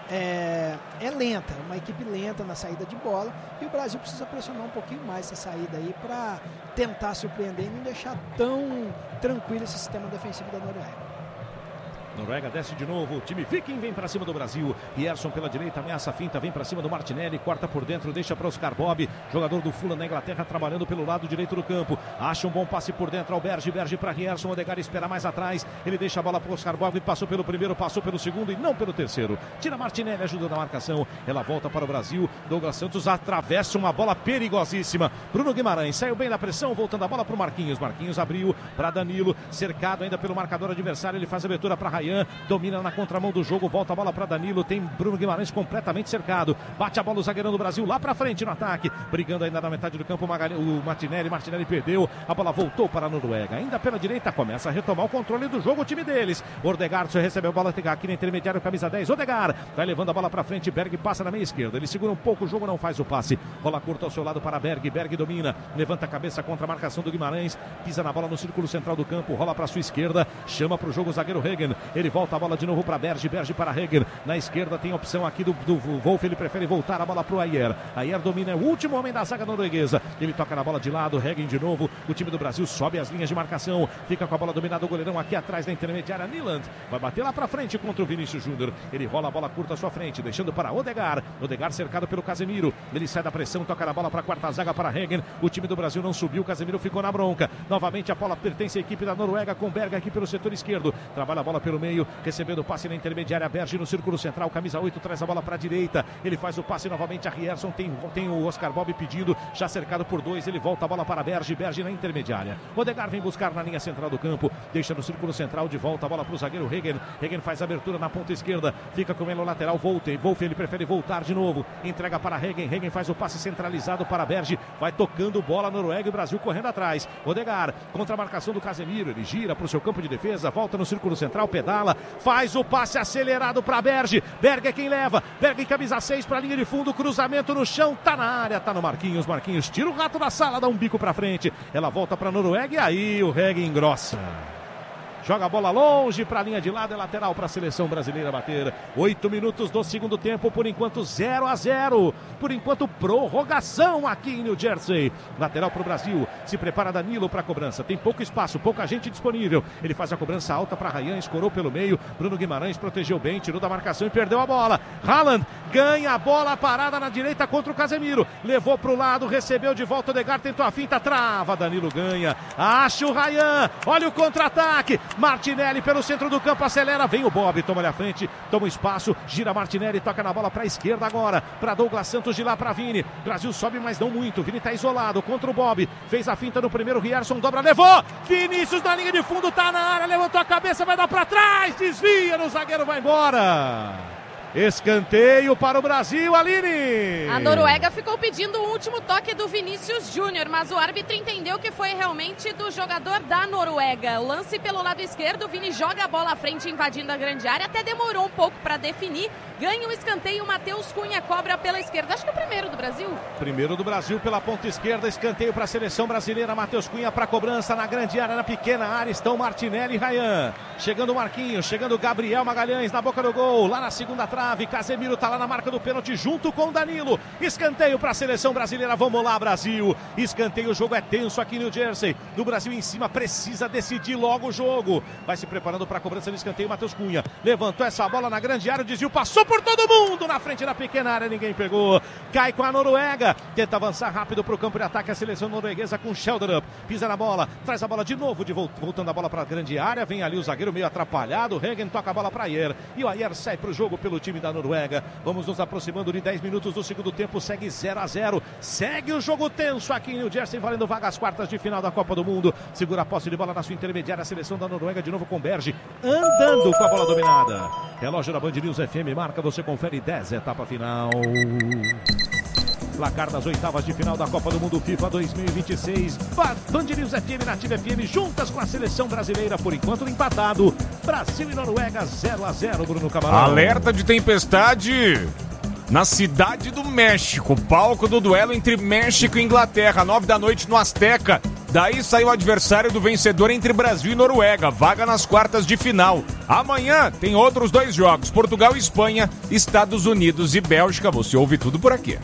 é, é lenta, é uma equipe lenta na saída de bola, e o Brasil precisa pressionar um pouquinho mais essa saída aí para tentar surpreender e não deixar tão tranquilo esse sistema defensivo da Noruega. Noruega desce de novo, o time Viking vem pra cima do Brasil. Rierson pela direita, ameaça a finta, vem pra cima do Martinelli, corta por dentro, deixa para Oscar Bob, jogador do Fulham na Inglaterra, trabalhando pelo lado direito do campo. Acha um bom passe por dentro ao Berge, Berge para Rierson, Odegaard espera mais atrás, ele deixa a bola pro Oscar Bob, passou pelo primeiro, passou pelo segundo e não pelo terceiro. Tira Martinelli, ajuda na marcação, ela volta para o Brasil. Douglas Santos atravessa uma bola perigosíssima. Bruno Guimarães saiu bem da pressão, voltando a bola pro Marquinhos. Marquinhos abriu para Danilo, cercado ainda pelo marcador adversário, ele faz a abertura para Ryan, domina na contramão do jogo, volta a bola para Danilo, tem Bruno Guimarães completamente cercado, bate a bola o zagueirão do Brasil lá para frente no ataque, brigando ainda na metade do campo Magalhães, o Martinelli, Martinelli perdeu, a bola voltou para a Noruega, ainda pela direita começa a retomar o controle do jogo o time deles. Odegaard recebeu a bola aqui na intermediária, camisa dez, Odegaard vai levando a bola para frente, Berg passa na meia esquerda, ele segura um pouco o jogo, não faz o passe, bola curta ao seu lado para Berg, Berg domina, levanta a cabeça contra a marcação do Guimarães, pisa na bola no círculo central do campo, rola para sua esquerda, chama para o jogo o zagueiro Hagen, ele volta a bola de novo para Berge, Berge para Hagen, na esquerda tem a opção aqui do, do Wolf, ele prefere voltar a bola para o Ayer, Ayer domina, é o último homem da zaga norueguesa, ele toca na bola de lado, Hagen de novo, o time do Brasil sobe as linhas de marcação, fica com a bola dominada, o goleirão aqui atrás da intermediária, Nyland, vai bater lá para frente contra o Vinícius Júnior, ele rola a bola curta à sua frente, deixando para Odegaard, Odegaard cercado pelo Casemiro, ele sai da pressão, toca na bola para a quarta zaga para Hagen, o time do Brasil não subiu, o Casemiro ficou na bronca, novamente a bola pertence à equipe da Noruega, com Berg aqui pelo setor esquerdo, trabalha a bola pelo meio, recebendo o passe na intermediária, Berge no círculo central, camisa oito, traz a bola para a direita, ele faz o passe novamente a Rierson, tem, tem o Oscar Bob pedido, já cercado por dois, ele volta a bola para Berge, Berge na intermediária, Odegaard vem buscar na linha central do campo, deixa no círculo central, de volta a bola para o zagueiro Hagen, Hagen faz a abertura na ponta esquerda, fica com ele no lateral, Wolf, Wolf ele prefere voltar de novo, entrega para Hagen, Hagen faz o passe centralizado para Berge, vai tocando bola Noruega e o Brasil correndo atrás, Odegaard contra a marcação do Casemiro, ele gira para o seu campo de defesa, volta no círculo central, pedala, faz o passe acelerado para Berge, Berg é quem leva, Berg em camisa seis para a linha de fundo, cruzamento no chão, tá na área, tá no Marquinhos, Marquinhos tira o rato da sala, dá um bico para frente, ela volta para Noruega e aí o Hagen engrossa. Joga a bola longe para a linha de lado, é lateral para a seleção brasileira bater. Oito minutos do segundo tempo, por enquanto zero a zero. Por enquanto prorrogação aqui em New Jersey. Lateral para o Brasil, se prepara Danilo para a cobrança. Tem pouco espaço, pouca gente disponível. Ele faz a cobrança alta para Ryan, escorou pelo meio. Bruno Guimarães protegeu bem, tirou da marcação e perdeu a bola. Haaland ganha a bola parada na direita contra o Casemiro. Levou para o lado, recebeu de volta o Odegaard, tentou a finta, trava. Danilo ganha. Acha o Ryan, olha o contra-ataque. Martinelli pelo centro do campo, acelera, vem o Bob, toma-lhe a frente, toma o espaço, gira Martinelli, toca na bola para a esquerda agora, para Douglas Santos, de lá para Vini, Brasil sobe, mas não muito, Vini está isolado contra o Bob, fez a finta no primeiro, Rierson dobra, levou, Vinícius na linha de fundo, tá na área, levantou a cabeça, vai dar para trás, desvia, no zagueiro vai embora. Escanteio para o Brasil, Aline! A Noruega ficou pedindo o último toque do Vinícius Júnior, mas o árbitro entendeu que foi realmente do jogador da Noruega. Lance pelo lado esquerdo, o Vini joga a bola à frente, invadindo a grande área, até demorou um pouco para definir. Ganha o escanteio, Matheus Cunha cobra pela esquerda. Acho que o primeiro do Brasil. Primeiro do Brasil pela ponta esquerda, escanteio para a seleção brasileira. Matheus Cunha para a cobrança na grande área, na pequena área estão Martinelli e Ryan. Chegando o Marquinhos, chegando o Gabriel Magalhães na boca do gol, lá na segunda trave. Casemiro tá lá na marca do pênalti junto com o Danilo. Escanteio para a seleção brasileira. Vamos lá, Brasil. Escanteio, o jogo é tenso aqui no New Jersey. Do Brasil em cima, precisa decidir logo o jogo. Vai se preparando para a cobrança do escanteio, Matheus Cunha. Levantou essa bola na grande área, o desvio passou por todo mundo. Na frente da pequena área, ninguém pegou. Cai com a Noruega. Tenta avançar rápido para o campo de ataque a seleção norueguesa com Sheldrup. Pisa na bola, traz a bola de novo, de voltando a bola para a grande área. Vem ali o zagueiro meio atrapalhado. Hagen toca a bola para Ayer. E o Ayer sai para o jogo pelo time da Noruega. Vamos nos aproximando de dez minutos do segundo tempo, segue zero a zero, segue o jogo tenso aqui em New Jersey, valendo vaga às quartas de final da Copa do Mundo. Segura a posse de bola na sua intermediária, a seleção da Noruega de novo com Berge, andando com a bola dominada. Relógio da Band News F M marca, você confere dez, etapa final. Placar das oitavas de final da Copa do Mundo FIFA dois mil e vinte e seis. Band News F M, Nativa F M, juntas com a seleção brasileira, por enquanto empatado. Brasil e Noruega zero a zero, Bruno Camarão. Alerta de tempestade na cidade do México. Palco do duelo entre México e Inglaterra, nove da noite no Azteca. Daí saiu o adversário do vencedor entre Brasil e Noruega. Vaga nas quartas de final. Amanhã tem outros dois jogos, Portugal e Espanha, Estados Unidos e Bélgica. Você ouve tudo por aqui.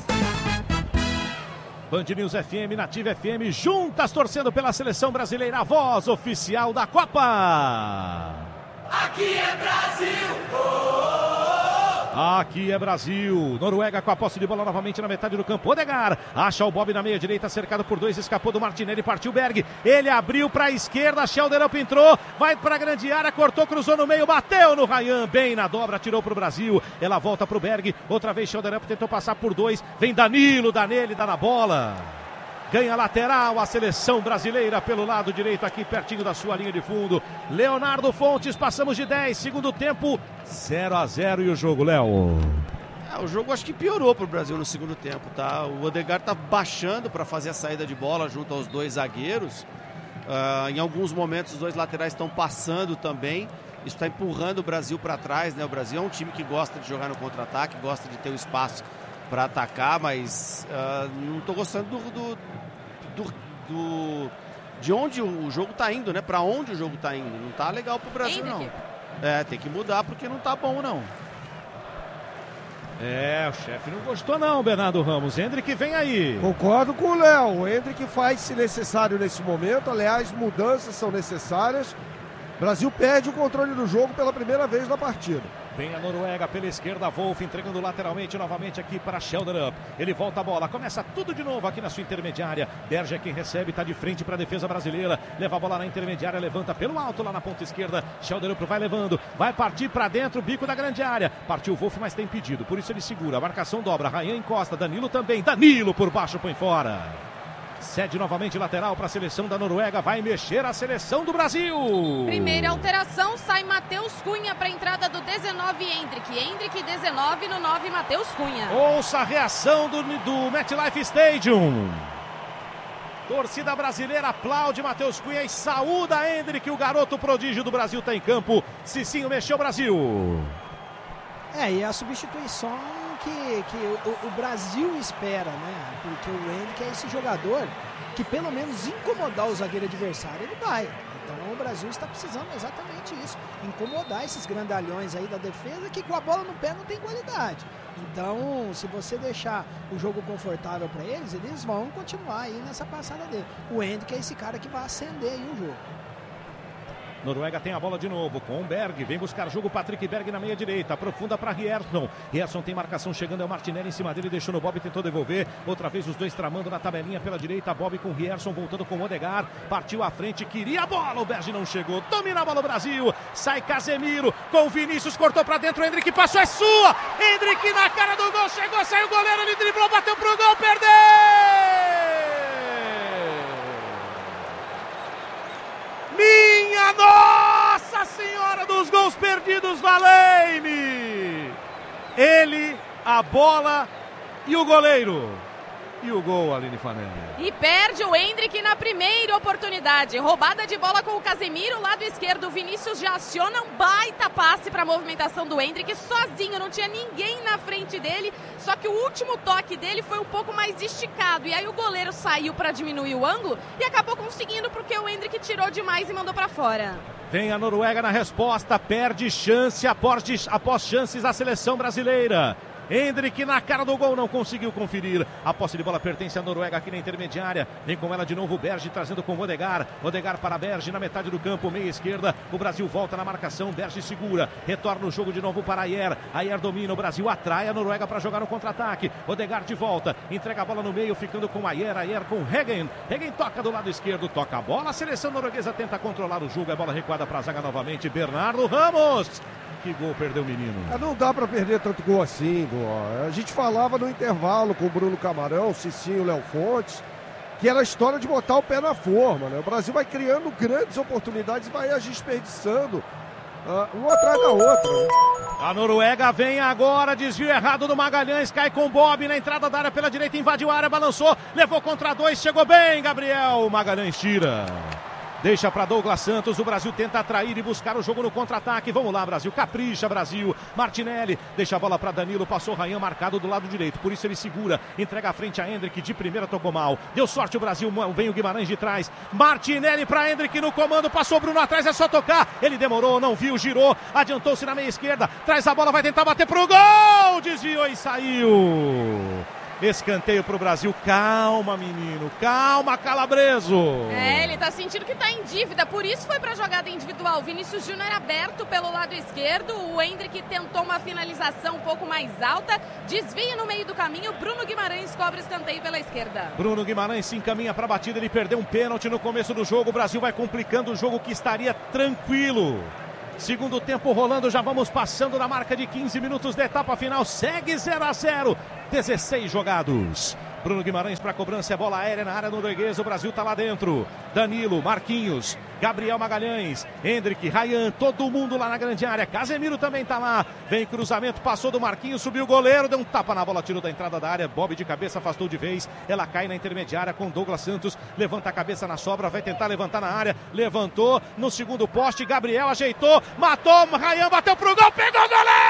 Band News F M, Nativa F M, juntas torcendo pela seleção brasileira, a voz oficial da Copa. Aqui é Brasil! Aqui é Brasil. Noruega com a posse de bola novamente na metade do campo. Odegaard acha o Bob na meia direita, cercado por dois, escapou do Martinelli, partiu Berg. Ele abriu para a esquerda, Schelderup entrou, vai para a grande área, cortou, cruzou no meio, bateu no Ryan, bem na dobra, tirou para o Brasil. Ela volta para o Berg, outra vez Schelderup tentou passar por dois, vem Danilo, dá nele, dá na bola. Ganha lateral a seleção brasileira pelo lado direito, aqui pertinho da sua linha de fundo. Leonardo Fontes, passamos de dez, segundo tempo, zero a zero e o jogo, Léo. É, o jogo acho que piorou para o Brasil no segundo tempo, tá? O Odegaard tá baixando para fazer a saída de bola junto aos dois zagueiros. Uh, em alguns momentos os dois laterais estão passando também. Isso está empurrando o Brasil para trás, né? O Brasil é um time que gosta de jogar no contra-ataque, gosta de ter o espaço para atacar, mas uh, não estou gostando do, do, do, do, de onde o jogo está indo, né? Para onde o jogo está indo. Não está legal para o Brasil, não. É, tem que mudar porque não está bom, não. É, o chefe não gostou não, Bernardo Ramos. Hendrick vem aí. Concordo com o Léo. O Hendrick faz se necessário nesse momento. Aliás, mudanças são necessárias. O Brasil perde o controle do jogo pela primeira vez na partida. Vem a Noruega pela esquerda, Wolf entregando lateralmente, novamente aqui para Schelderup. Ele volta a bola, começa tudo de novo aqui na sua intermediária. Berge é quem recebe, está de frente para a defesa brasileira. Leva a bola na intermediária, levanta pelo alto lá na ponta esquerda. Schelderup vai levando, vai partir para dentro, bico da grande área. Partiu o Wolf, mas tem impedido, por isso ele segura. A marcação dobra, Ryan encosta, Danilo também. Danilo por baixo, põe fora. Cede novamente lateral para a seleção da Noruega, vai mexer a seleção do Brasil. Primeira alteração, sai Matheus Cunha para a entrada do dezenove Hendrick. Hendrick dezenove no nove, Matheus Cunha. Ouça a reação do, do MetLife Stadium. Torcida brasileira aplaude Matheus Cunha e saúda Hendrick, o garoto prodígio do Brasil está em campo. Cicinho mexeu o Brasil. É, e a substituição que, que o, o Brasil espera, né? Porque o Hendrick é esse jogador que pelo menos incomodar o zagueiro adversário, ele vai. Então o Brasil está precisando exatamente isso, incomodar esses grandalhões aí da defesa que com a bola no pé não tem qualidade. Então, se você deixar o jogo confortável para eles, eles vão continuar aí nessa passada dele. O Hendrick é esse cara que vai acender aí o jogo. Noruega tem a bola de novo com o Berg, vem buscar jogo, Patrick Berg na meia direita, aprofunda para Rierson. Rierson tem marcação chegando, é o Martinelli em cima dele, deixou no Bob, tentou devolver, outra vez os dois tramando na tabelinha pela direita, Bob com Rierson voltando com o Odegaard, partiu à frente, queria a bola, o Berg não chegou, domina a bola o Brasil, sai Casemiro, com Vinícius, cortou para dentro, Hendrick passou, é sua, Hendrick na cara do gol, chegou, saiu o goleiro, ele driblou, bateu pro gol, perdeu! Minha Nossa Senhora dos gols perdidos, valei-me! Ele, a bola e o goleiro. E o gol, Aline Fanelli. E perde o Hendrick na primeira oportunidade. Roubada de bola com o Casemiro, lado esquerdo. O Vinícius já aciona um baita passe para a movimentação do Hendrick. Sozinho, não tinha ninguém na frente dele. Só que o último toque dele foi um pouco mais esticado. E aí o goleiro saiu para diminuir o ângulo e acabou conseguindo porque o Hendrick tirou demais e mandou para fora. Vem a Noruega na resposta, perde chance após, após chances a seleção brasileira. Hendrick na cara do gol, não conseguiu conferir. A posse de bola pertence à Noruega aqui na intermediária. Vem com ela de novo o Berge, trazendo com o Odegaard. Odegaard para Berge na metade do campo, meia esquerda. O Brasil volta na marcação, Berge segura. Retorna o jogo de novo para Ayer. Ayer domina, o Brasil atrai a Noruega para jogar no contra-ataque. Odegaard de volta, entrega a bola no meio, ficando com Ayer. Ayer com Hegen. Hegen toca do lado esquerdo, toca a bola. A seleção norueguesa tenta controlar o jogo. É bola recuada para a zaga novamente. Bernardo Ramos. Que gol perdeu o menino. Não dá para perder tanto gol assim, Gol. A gente falava no intervalo com o Bruno Camarão, Cicinho, Léo Fontes, que era a história de botar o pé na forma, né? O Brasil vai criando grandes oportunidades e vai desperdiçando uh, uma atrás da outra, né? A Noruega vem agora, desvio errado do Magalhães, cai com o Bob na entrada da área pela direita, invadiu a área, balançou, levou contra dois, chegou bem, Gabriel, Magalhães tira. Deixa para Douglas Santos, o Brasil tenta atrair e buscar o jogo no contra-ataque. Vamos lá, Brasil, capricha, Brasil. Martinelli, deixa a bola para Danilo, passou Rayan marcado do lado direito, por isso ele segura, entrega a frente a Endrick, de primeira tocou mal. Deu sorte o Brasil, vem o Guimarães de trás. Martinelli para Endrick no comando, passou Bruno atrás, é só tocar. Ele demorou, não viu, girou, adiantou-se na meia esquerda, traz a bola, vai tentar bater pro gol, desviou e saiu. Escanteio pro Brasil. Calma, menino. Calma, Calabreso. É, ele tá sentindo que tá em dívida, por isso foi pra jogada individual. Vinícius Júnior aberto pelo lado esquerdo. O Endrick tentou uma finalização um pouco mais alta. Desvia no meio do caminho. Bruno Guimarães cobra escanteio pela esquerda. Bruno Guimarães se encaminha pra batida. Ele perdeu um pênalti no começo do jogo. O Brasil vai complicando o jogo que estaria tranquilo. Segundo tempo rolando, já vamos passando da marca de quinze minutos da etapa final. Segue zero a zero, dezesseis jogados. Bruno Guimarães para cobrança, é bola aérea na área norueguesa, o Brasil tá lá dentro. Danilo, Marquinhos, Gabriel Magalhães, Endrick, Rayan, todo mundo lá na grande área. Casemiro também tá lá. Vem cruzamento, passou do Marquinhos, subiu o goleiro, deu um tapa na bola, tirou da entrada da área. Bob de cabeça, afastou de vez. Ela cai na intermediária com Douglas Santos. Levanta a cabeça na sobra, vai tentar levantar na área. Levantou no segundo poste, Gabriel ajeitou, matou, Rayan bateu pro gol, pegou o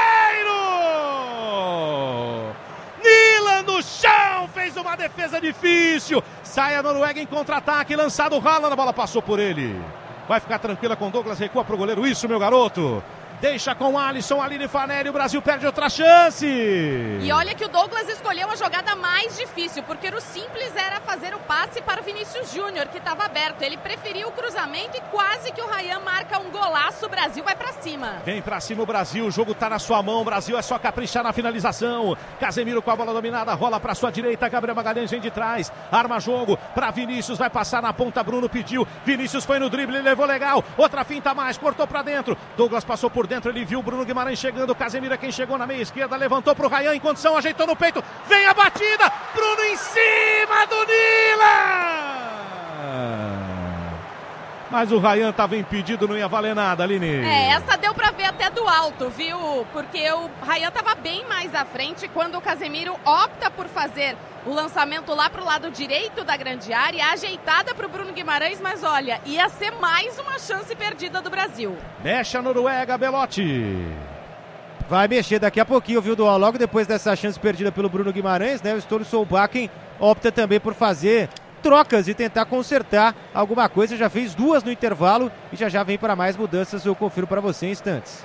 goleiro! Nilan no chão, fez uma defesa difícil. Sai a Noruega em contra-ataque, lançado o Haaland, a bola passou por ele. Vai ficar tranquila com Douglas, recua pro goleiro, isso, meu garoto. Deixa com Alisson, Aline Fanelli, o Brasil perde outra chance. E olha que o Douglas escolheu a jogada mais difícil, porque o simples era fazer o passe para o Vinícius Júnior, que estava aberto. Ele preferiu o cruzamento e quase que o Rayan marca um golaço. O Brasil vai para cima. Vem para cima o Brasil, o jogo tá na sua mão. O Brasil é só caprichar na finalização. Casemiro com a bola dominada, rola para sua direita. Gabriel Magalhães vem de trás, arma jogo para Vinícius, vai passar na ponta, Bruno pediu. Vinícius foi no drible, levou legal. Outra finta mais, cortou para dentro. Douglas passou por dentro, ele viu o Bruno Guimarães chegando, Casemiro é quem chegou na meia esquerda, levantou pro Rayan em condição, ajeitou no peito, vem a batida, Bruno em cima do Nilan! Mas o Rayan estava impedido, não ia valer nada, Aline. É, essa deu pra ver até do alto, viu? Porque o Rayan estava bem mais à frente quando o Casemiro opta por fazer o lançamento lá pro lado direito da grande área, ajeitada pro Bruno Guimarães, mas olha, ia ser mais uma chance perdida do Brasil. Mexe a Noruega, Belotti. Vai mexer daqui a pouquinho, viu, Dual? Logo depois dessa chance perdida pelo Bruno Guimarães, né? O Ståle Solbakken opta também por fazer trocas e tentar consertar alguma coisa. Já fez duas no intervalo e já já vem para mais mudanças. Eu confiro para você em instantes.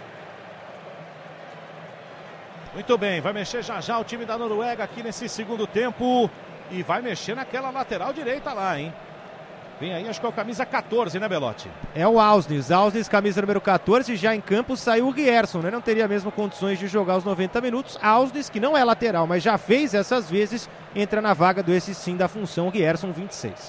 Muito bem, vai mexer já já o time da Noruega aqui nesse segundo tempo e vai mexer naquela lateral direita lá, hein? Vem aí, acho que é o camisa catorze, né, Belotti? É o Ausnes, Ausnes, camisa número catorze, já em campo saiu o Gerson, né? Não teria mesmo condições de jogar os noventa minutos. Ausnes, que não é lateral, mas já fez essas vezes, entra na vaga do esse sim da função, Gerson vinte e seis.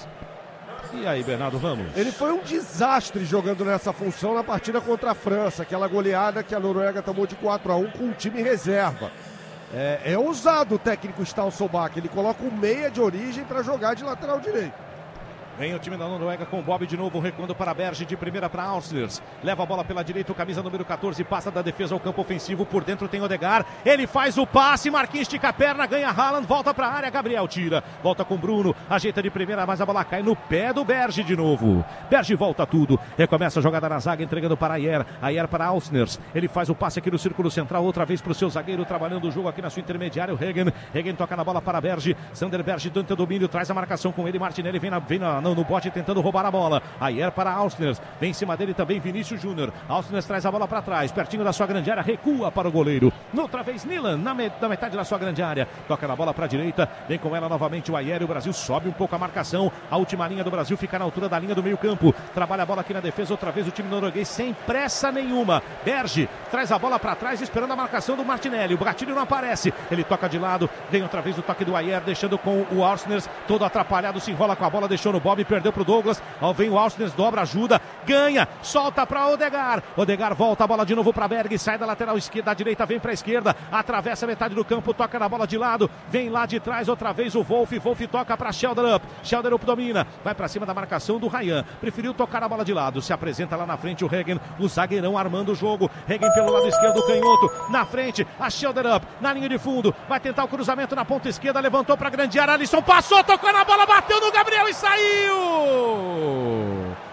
E aí, Bernardo Ramos? Ele foi um desastre jogando nessa função na partida contra a França, aquela goleada que a Noruega tomou de quatro a um com o time reserva. É, é ousado o técnico Ståle Solbakken, ele coloca o meia de origem para jogar de lateral direito. Vem o time da Noruega com o Bob de novo, recuando para Berge, de primeira para Auslers. Leva a bola pela direita, o camisa número catorze, passa da defesa ao campo ofensivo, por dentro tem Odegaard. Ele faz o passe, Marquinhos estica a perna, ganha Haaland, volta para a área, Gabriel tira. Volta com Bruno, ajeita de primeira, mas a bola cai no pé do Berge de novo. Berge volta tudo, recomeça a jogada na zaga, entregando para Ayer. Ayer para Auslers. Ele faz o passe aqui no círculo central, outra vez para o seu zagueiro, trabalhando o jogo aqui na sua intermediária, o Regen. Regen toca na bola para Berge. Sander Berge tenta o domínio, traz a marcação com ele, Martinelli vem, na, vem na, no, no bote tentando roubar a bola. Ayer para Auslers, vem em cima dele também Vinícius Júnior. Auslers traz a bola para trás, pertinho da sua grande área, recua para o goleiro. Noutra vez Nilan, na, met na metade da sua grande área, toca na bola para a direita, vem com ela novamente o Ayer, e o Brasil sobe um pouco a marcação. A última linha do Brasil fica na altura da linha do meio campo, trabalha a bola aqui na defesa, outra vez o time norueguês sem pressa nenhuma. Berge traz a bola para trás, esperando a marcação do Martinelli, o Gatilho não aparece, ele toca de lado, vem outra vez o toque do Ayer, deixando com o Auslers, todo atrapalhado, se enrola com a bola, deixou no Bob, perdeu pro Douglas. Ao vem o Auslers, dobra, ajuda, ganha, solta para Odegaard. Odegaard volta a bola de novo para Berg, sai da lateral esquerda, da direita vem para a esquerda, atravessa a metade do campo, toca na bola de lado, vem lá de trás outra vez o Wolf, Wolf toca para Schelderup, Schelderup domina, vai para cima da marcação do Rayan, preferiu tocar a bola de lado, se apresenta lá na frente o Regen, o zagueirão armando o jogo, Regen pelo lado esquerdo, canhoto, na frente, a Schelderup, na linha de fundo, vai tentar o cruzamento na ponta esquerda, levantou para grande área, Alisson passou, tocou na bola, bateu no Gabriel e saiu!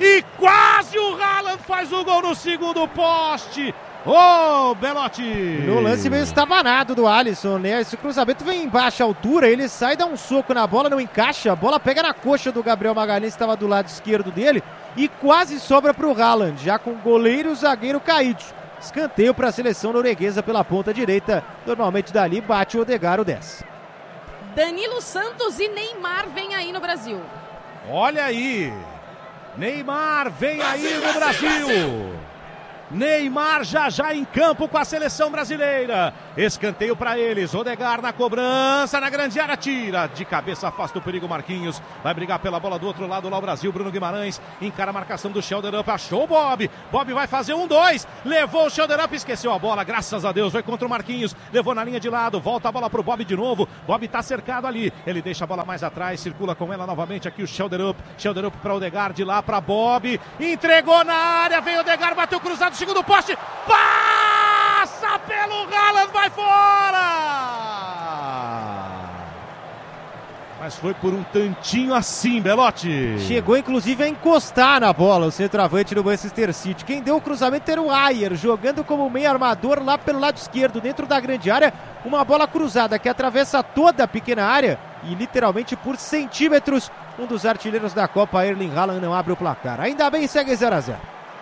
e quase o Haaland faz o gol no segundo poste. Ô, oh, Belotti! No lance meio estabanado do Alisson, né? Esse cruzamento vem em baixa altura, ele sai, dá um soco na bola, não encaixa, a bola pega na coxa do Gabriel Magalhães, que estava do lado esquerdo dele, e quase sobra para o Haaland, já com goleiro e o zagueiro caídos. Escanteio para a seleção norueguesa pela ponta direita, normalmente dali bate o Odegaard, o dez. Danilo Santos e Neymar vem aí no Brasil. Olha aí, Neymar vem aí no Brasil. Neymar já já em campo com a seleção brasileira. Escanteio para eles. Odegaard na cobrança, na grande área, tira. De cabeça, afasta o perigo Marquinhos. Vai brigar pela bola do outro lado lá o Brasil. Bruno Guimarães encara a marcação do Schelderup. Achou o Bob. Bob vai fazer um, dois. Levou o Schelderup, esqueceu a bola. Graças a Deus, vai contra o Marquinhos. Levou na linha de lado. Volta a bola pro Bob de novo. Bob tá cercado ali. Ele deixa a bola mais atrás. Circula com ela novamente aqui o Schelderup. Schelderup para Odegaard, de lá para Bob. Entregou na área. Vem Odegaard, bateu cruzado. Segundo poste, passa pelo Haaland, vai fora! Mas foi por um tantinho assim, Belotti. Chegou inclusive a encostar na bola o centroavante do Manchester City. Quem deu o cruzamento era o Ayer, jogando como meio armador lá pelo lado esquerdo, dentro da grande área. Uma bola cruzada que atravessa toda a pequena área e literalmente por centímetros. Um dos artilheiros da Copa, Erling Haaland, não abre o placar. Ainda bem, segue zero a zero.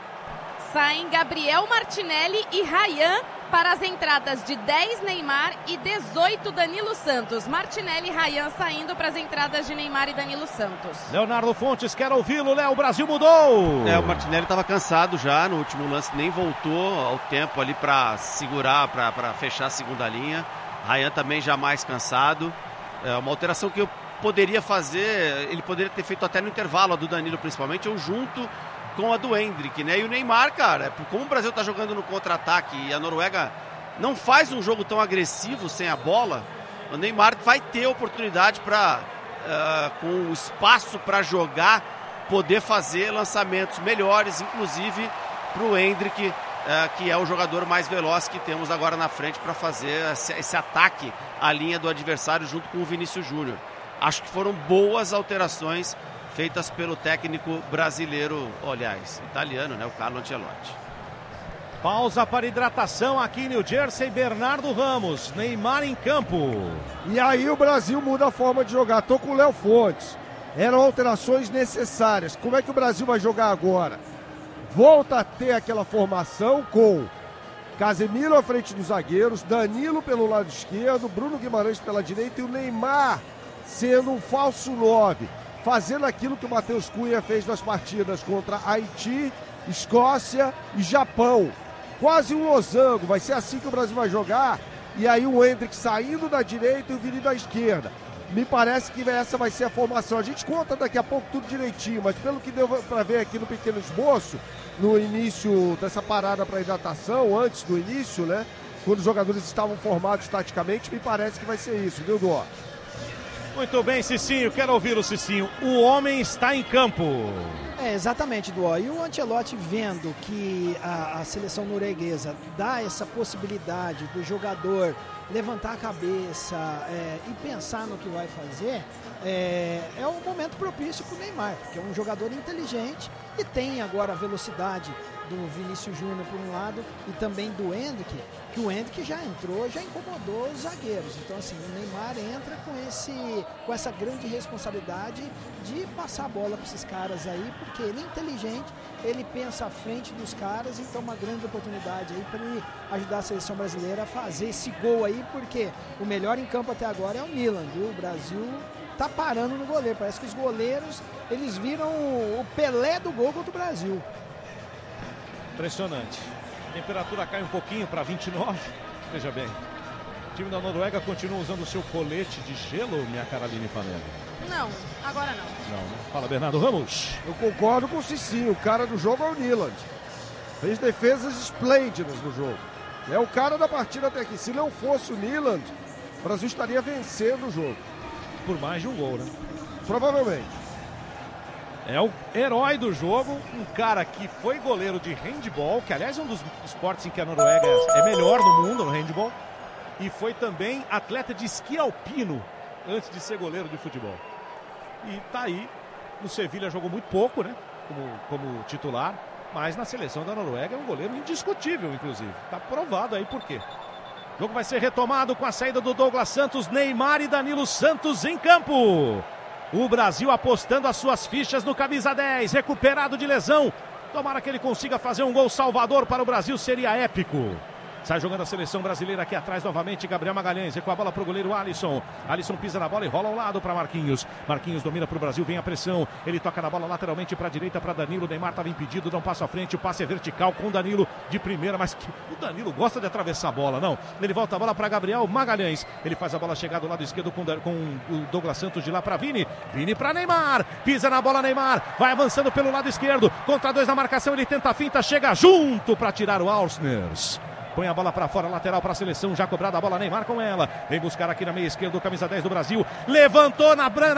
Saem Gabriel Martinelli e Ryan para as entradas de dez Neymar e dezoito Danilo Santos. Martinelli e Ryan saindo para as entradas de Neymar e Danilo Santos. Leonardo Fontes quer ouvi-lo, Léo, o Brasil mudou. É, o Martinelli estava cansado já no último lance, nem voltou ao tempo ali para segurar, para fechar a segunda linha. Ryan também já mais cansado. É uma alteração que eu poderia fazer, ele poderia ter feito até no intervalo, a do Danilo principalmente, ou junto com a do Endrick, né? E o Neymar, cara, como o Brasil tá jogando no contra-ataque e a Noruega não faz um jogo tão agressivo sem a bola, o Neymar vai ter oportunidade para, uh, com espaço para jogar, poder fazer lançamentos melhores, inclusive para o Endrick, uh, que é o jogador mais veloz que temos agora na frente para fazer esse, esse ataque à linha do adversário junto com o Vinícius Júnior. Acho que foram boas alterações feitas pelo técnico brasileiro, aliás, italiano, né, o Carlo Ancelotti. Pausa para hidratação aqui em New Jersey, Bernardo Ramos, Neymar em campo. E aí o Brasil muda a forma de jogar. Tô com o Léo Fontes. Eram alterações necessárias. Como é que o Brasil vai jogar agora? Volta a ter aquela formação com Casemiro à frente dos zagueiros, Danilo pelo lado esquerdo, Bruno Guimarães pela direita e o Neymar sendo um falso nove. Fazendo aquilo que o Matheus Cunha fez nas partidas contra Haiti, Escócia e Japão. Quase um losango, vai ser assim que o Brasil vai jogar. E aí o Endrick saindo da direita e o Vini da esquerda. Me parece que essa vai ser a formação. A gente conta daqui a pouco tudo direitinho, mas pelo que deu para ver aqui no pequeno esboço, no início dessa parada para hidratação, antes do início, né? Quando os jogadores estavam formados taticamente, me parece que vai ser isso, viu, Dó? Muito bem, Cicinho, quero ouvi-lo, Cicinho. O homem está em campo. É, exatamente, Duó. E o Ancelotti vendo que a, a seleção norueguesa dá essa possibilidade do jogador levantar a cabeça é, e pensar no que vai fazer, é, é um momento propício para o Neymar, que é um jogador inteligente e tem agora a velocidade do Vinícius Júnior por um lado e também do Endrick, que o Endrick já entrou, já incomodou os zagueiros. Então assim, o Neymar entra com, esse, com essa grande responsabilidade de passar a bola para esses caras aí, porque ele é inteligente, ele pensa à frente dos caras, então uma grande oportunidade aí para ele ajudar a seleção brasileira a fazer esse gol aí, porque o melhor em campo até agora é o Milan, viu? O Brasil tá parando no goleiro, parece que os goleiros, eles viram o Pelé do gol contra o Brasil. Impressionante. A temperatura cai um pouquinho para vinte e nove. Veja bem. O time da Noruega continua usando o seu colete de gelo, minha cara Aline Fanelli? Não, agora não. Não, né? Fala, Bernardo Ramos. Eu concordo com o Cicinho. O cara do jogo é o Nyland. Fez defesas esplêndidas no jogo. É o cara da partida até aqui. Se não fosse o Nyland, o Brasil estaria vencendo o jogo. Por mais de um gol, né? Provavelmente. É o herói do jogo, um cara que foi goleiro de handball, que aliás é um dos esportes em que a Noruega é melhor no mundo, no handball, e foi também atleta de esqui alpino antes de ser goleiro de futebol. E tá aí, no Sevilha jogou muito pouco, né? como, como titular, mas na seleção da Noruega é um goleiro indiscutível, inclusive. Tá provado aí por quê. O jogo vai ser retomado com a saída do Douglas Santos, Neymar e Danilo Santos em campo. O Brasil apostando as suas fichas no camisa dez, recuperado de lesão. Tomara que ele consiga fazer um gol salvador para o Brasil, seria épico. Sai jogando a seleção brasileira aqui atrás novamente, Gabriel Magalhães, com a bola para o goleiro Alisson. Alisson pisa na bola e rola ao lado para Marquinhos. Marquinhos domina para o Brasil, vem a pressão. Ele toca na bola lateralmente para a direita para Danilo. Neymar estava impedido, dá um passo à frente. O passe é vertical com o Danilo de primeira, mas que... o Danilo gosta de atravessar a bola, não. Ele volta a bola para Gabriel Magalhães. Ele faz a bola chegar do lado esquerdo com, com o Douglas Santos de lá para Vini. Vini para Neymar. Pisa na bola Neymar. Vai avançando pelo lado esquerdo. Contra dois na marcação, ele tenta a finta, chega junto para tirar o Alsners. Põe a bola para fora, lateral para a seleção, já cobrada a bola, Neymar com ela. Vem buscar aqui na meia esquerda o camisa dez do Brasil. Levantou na, na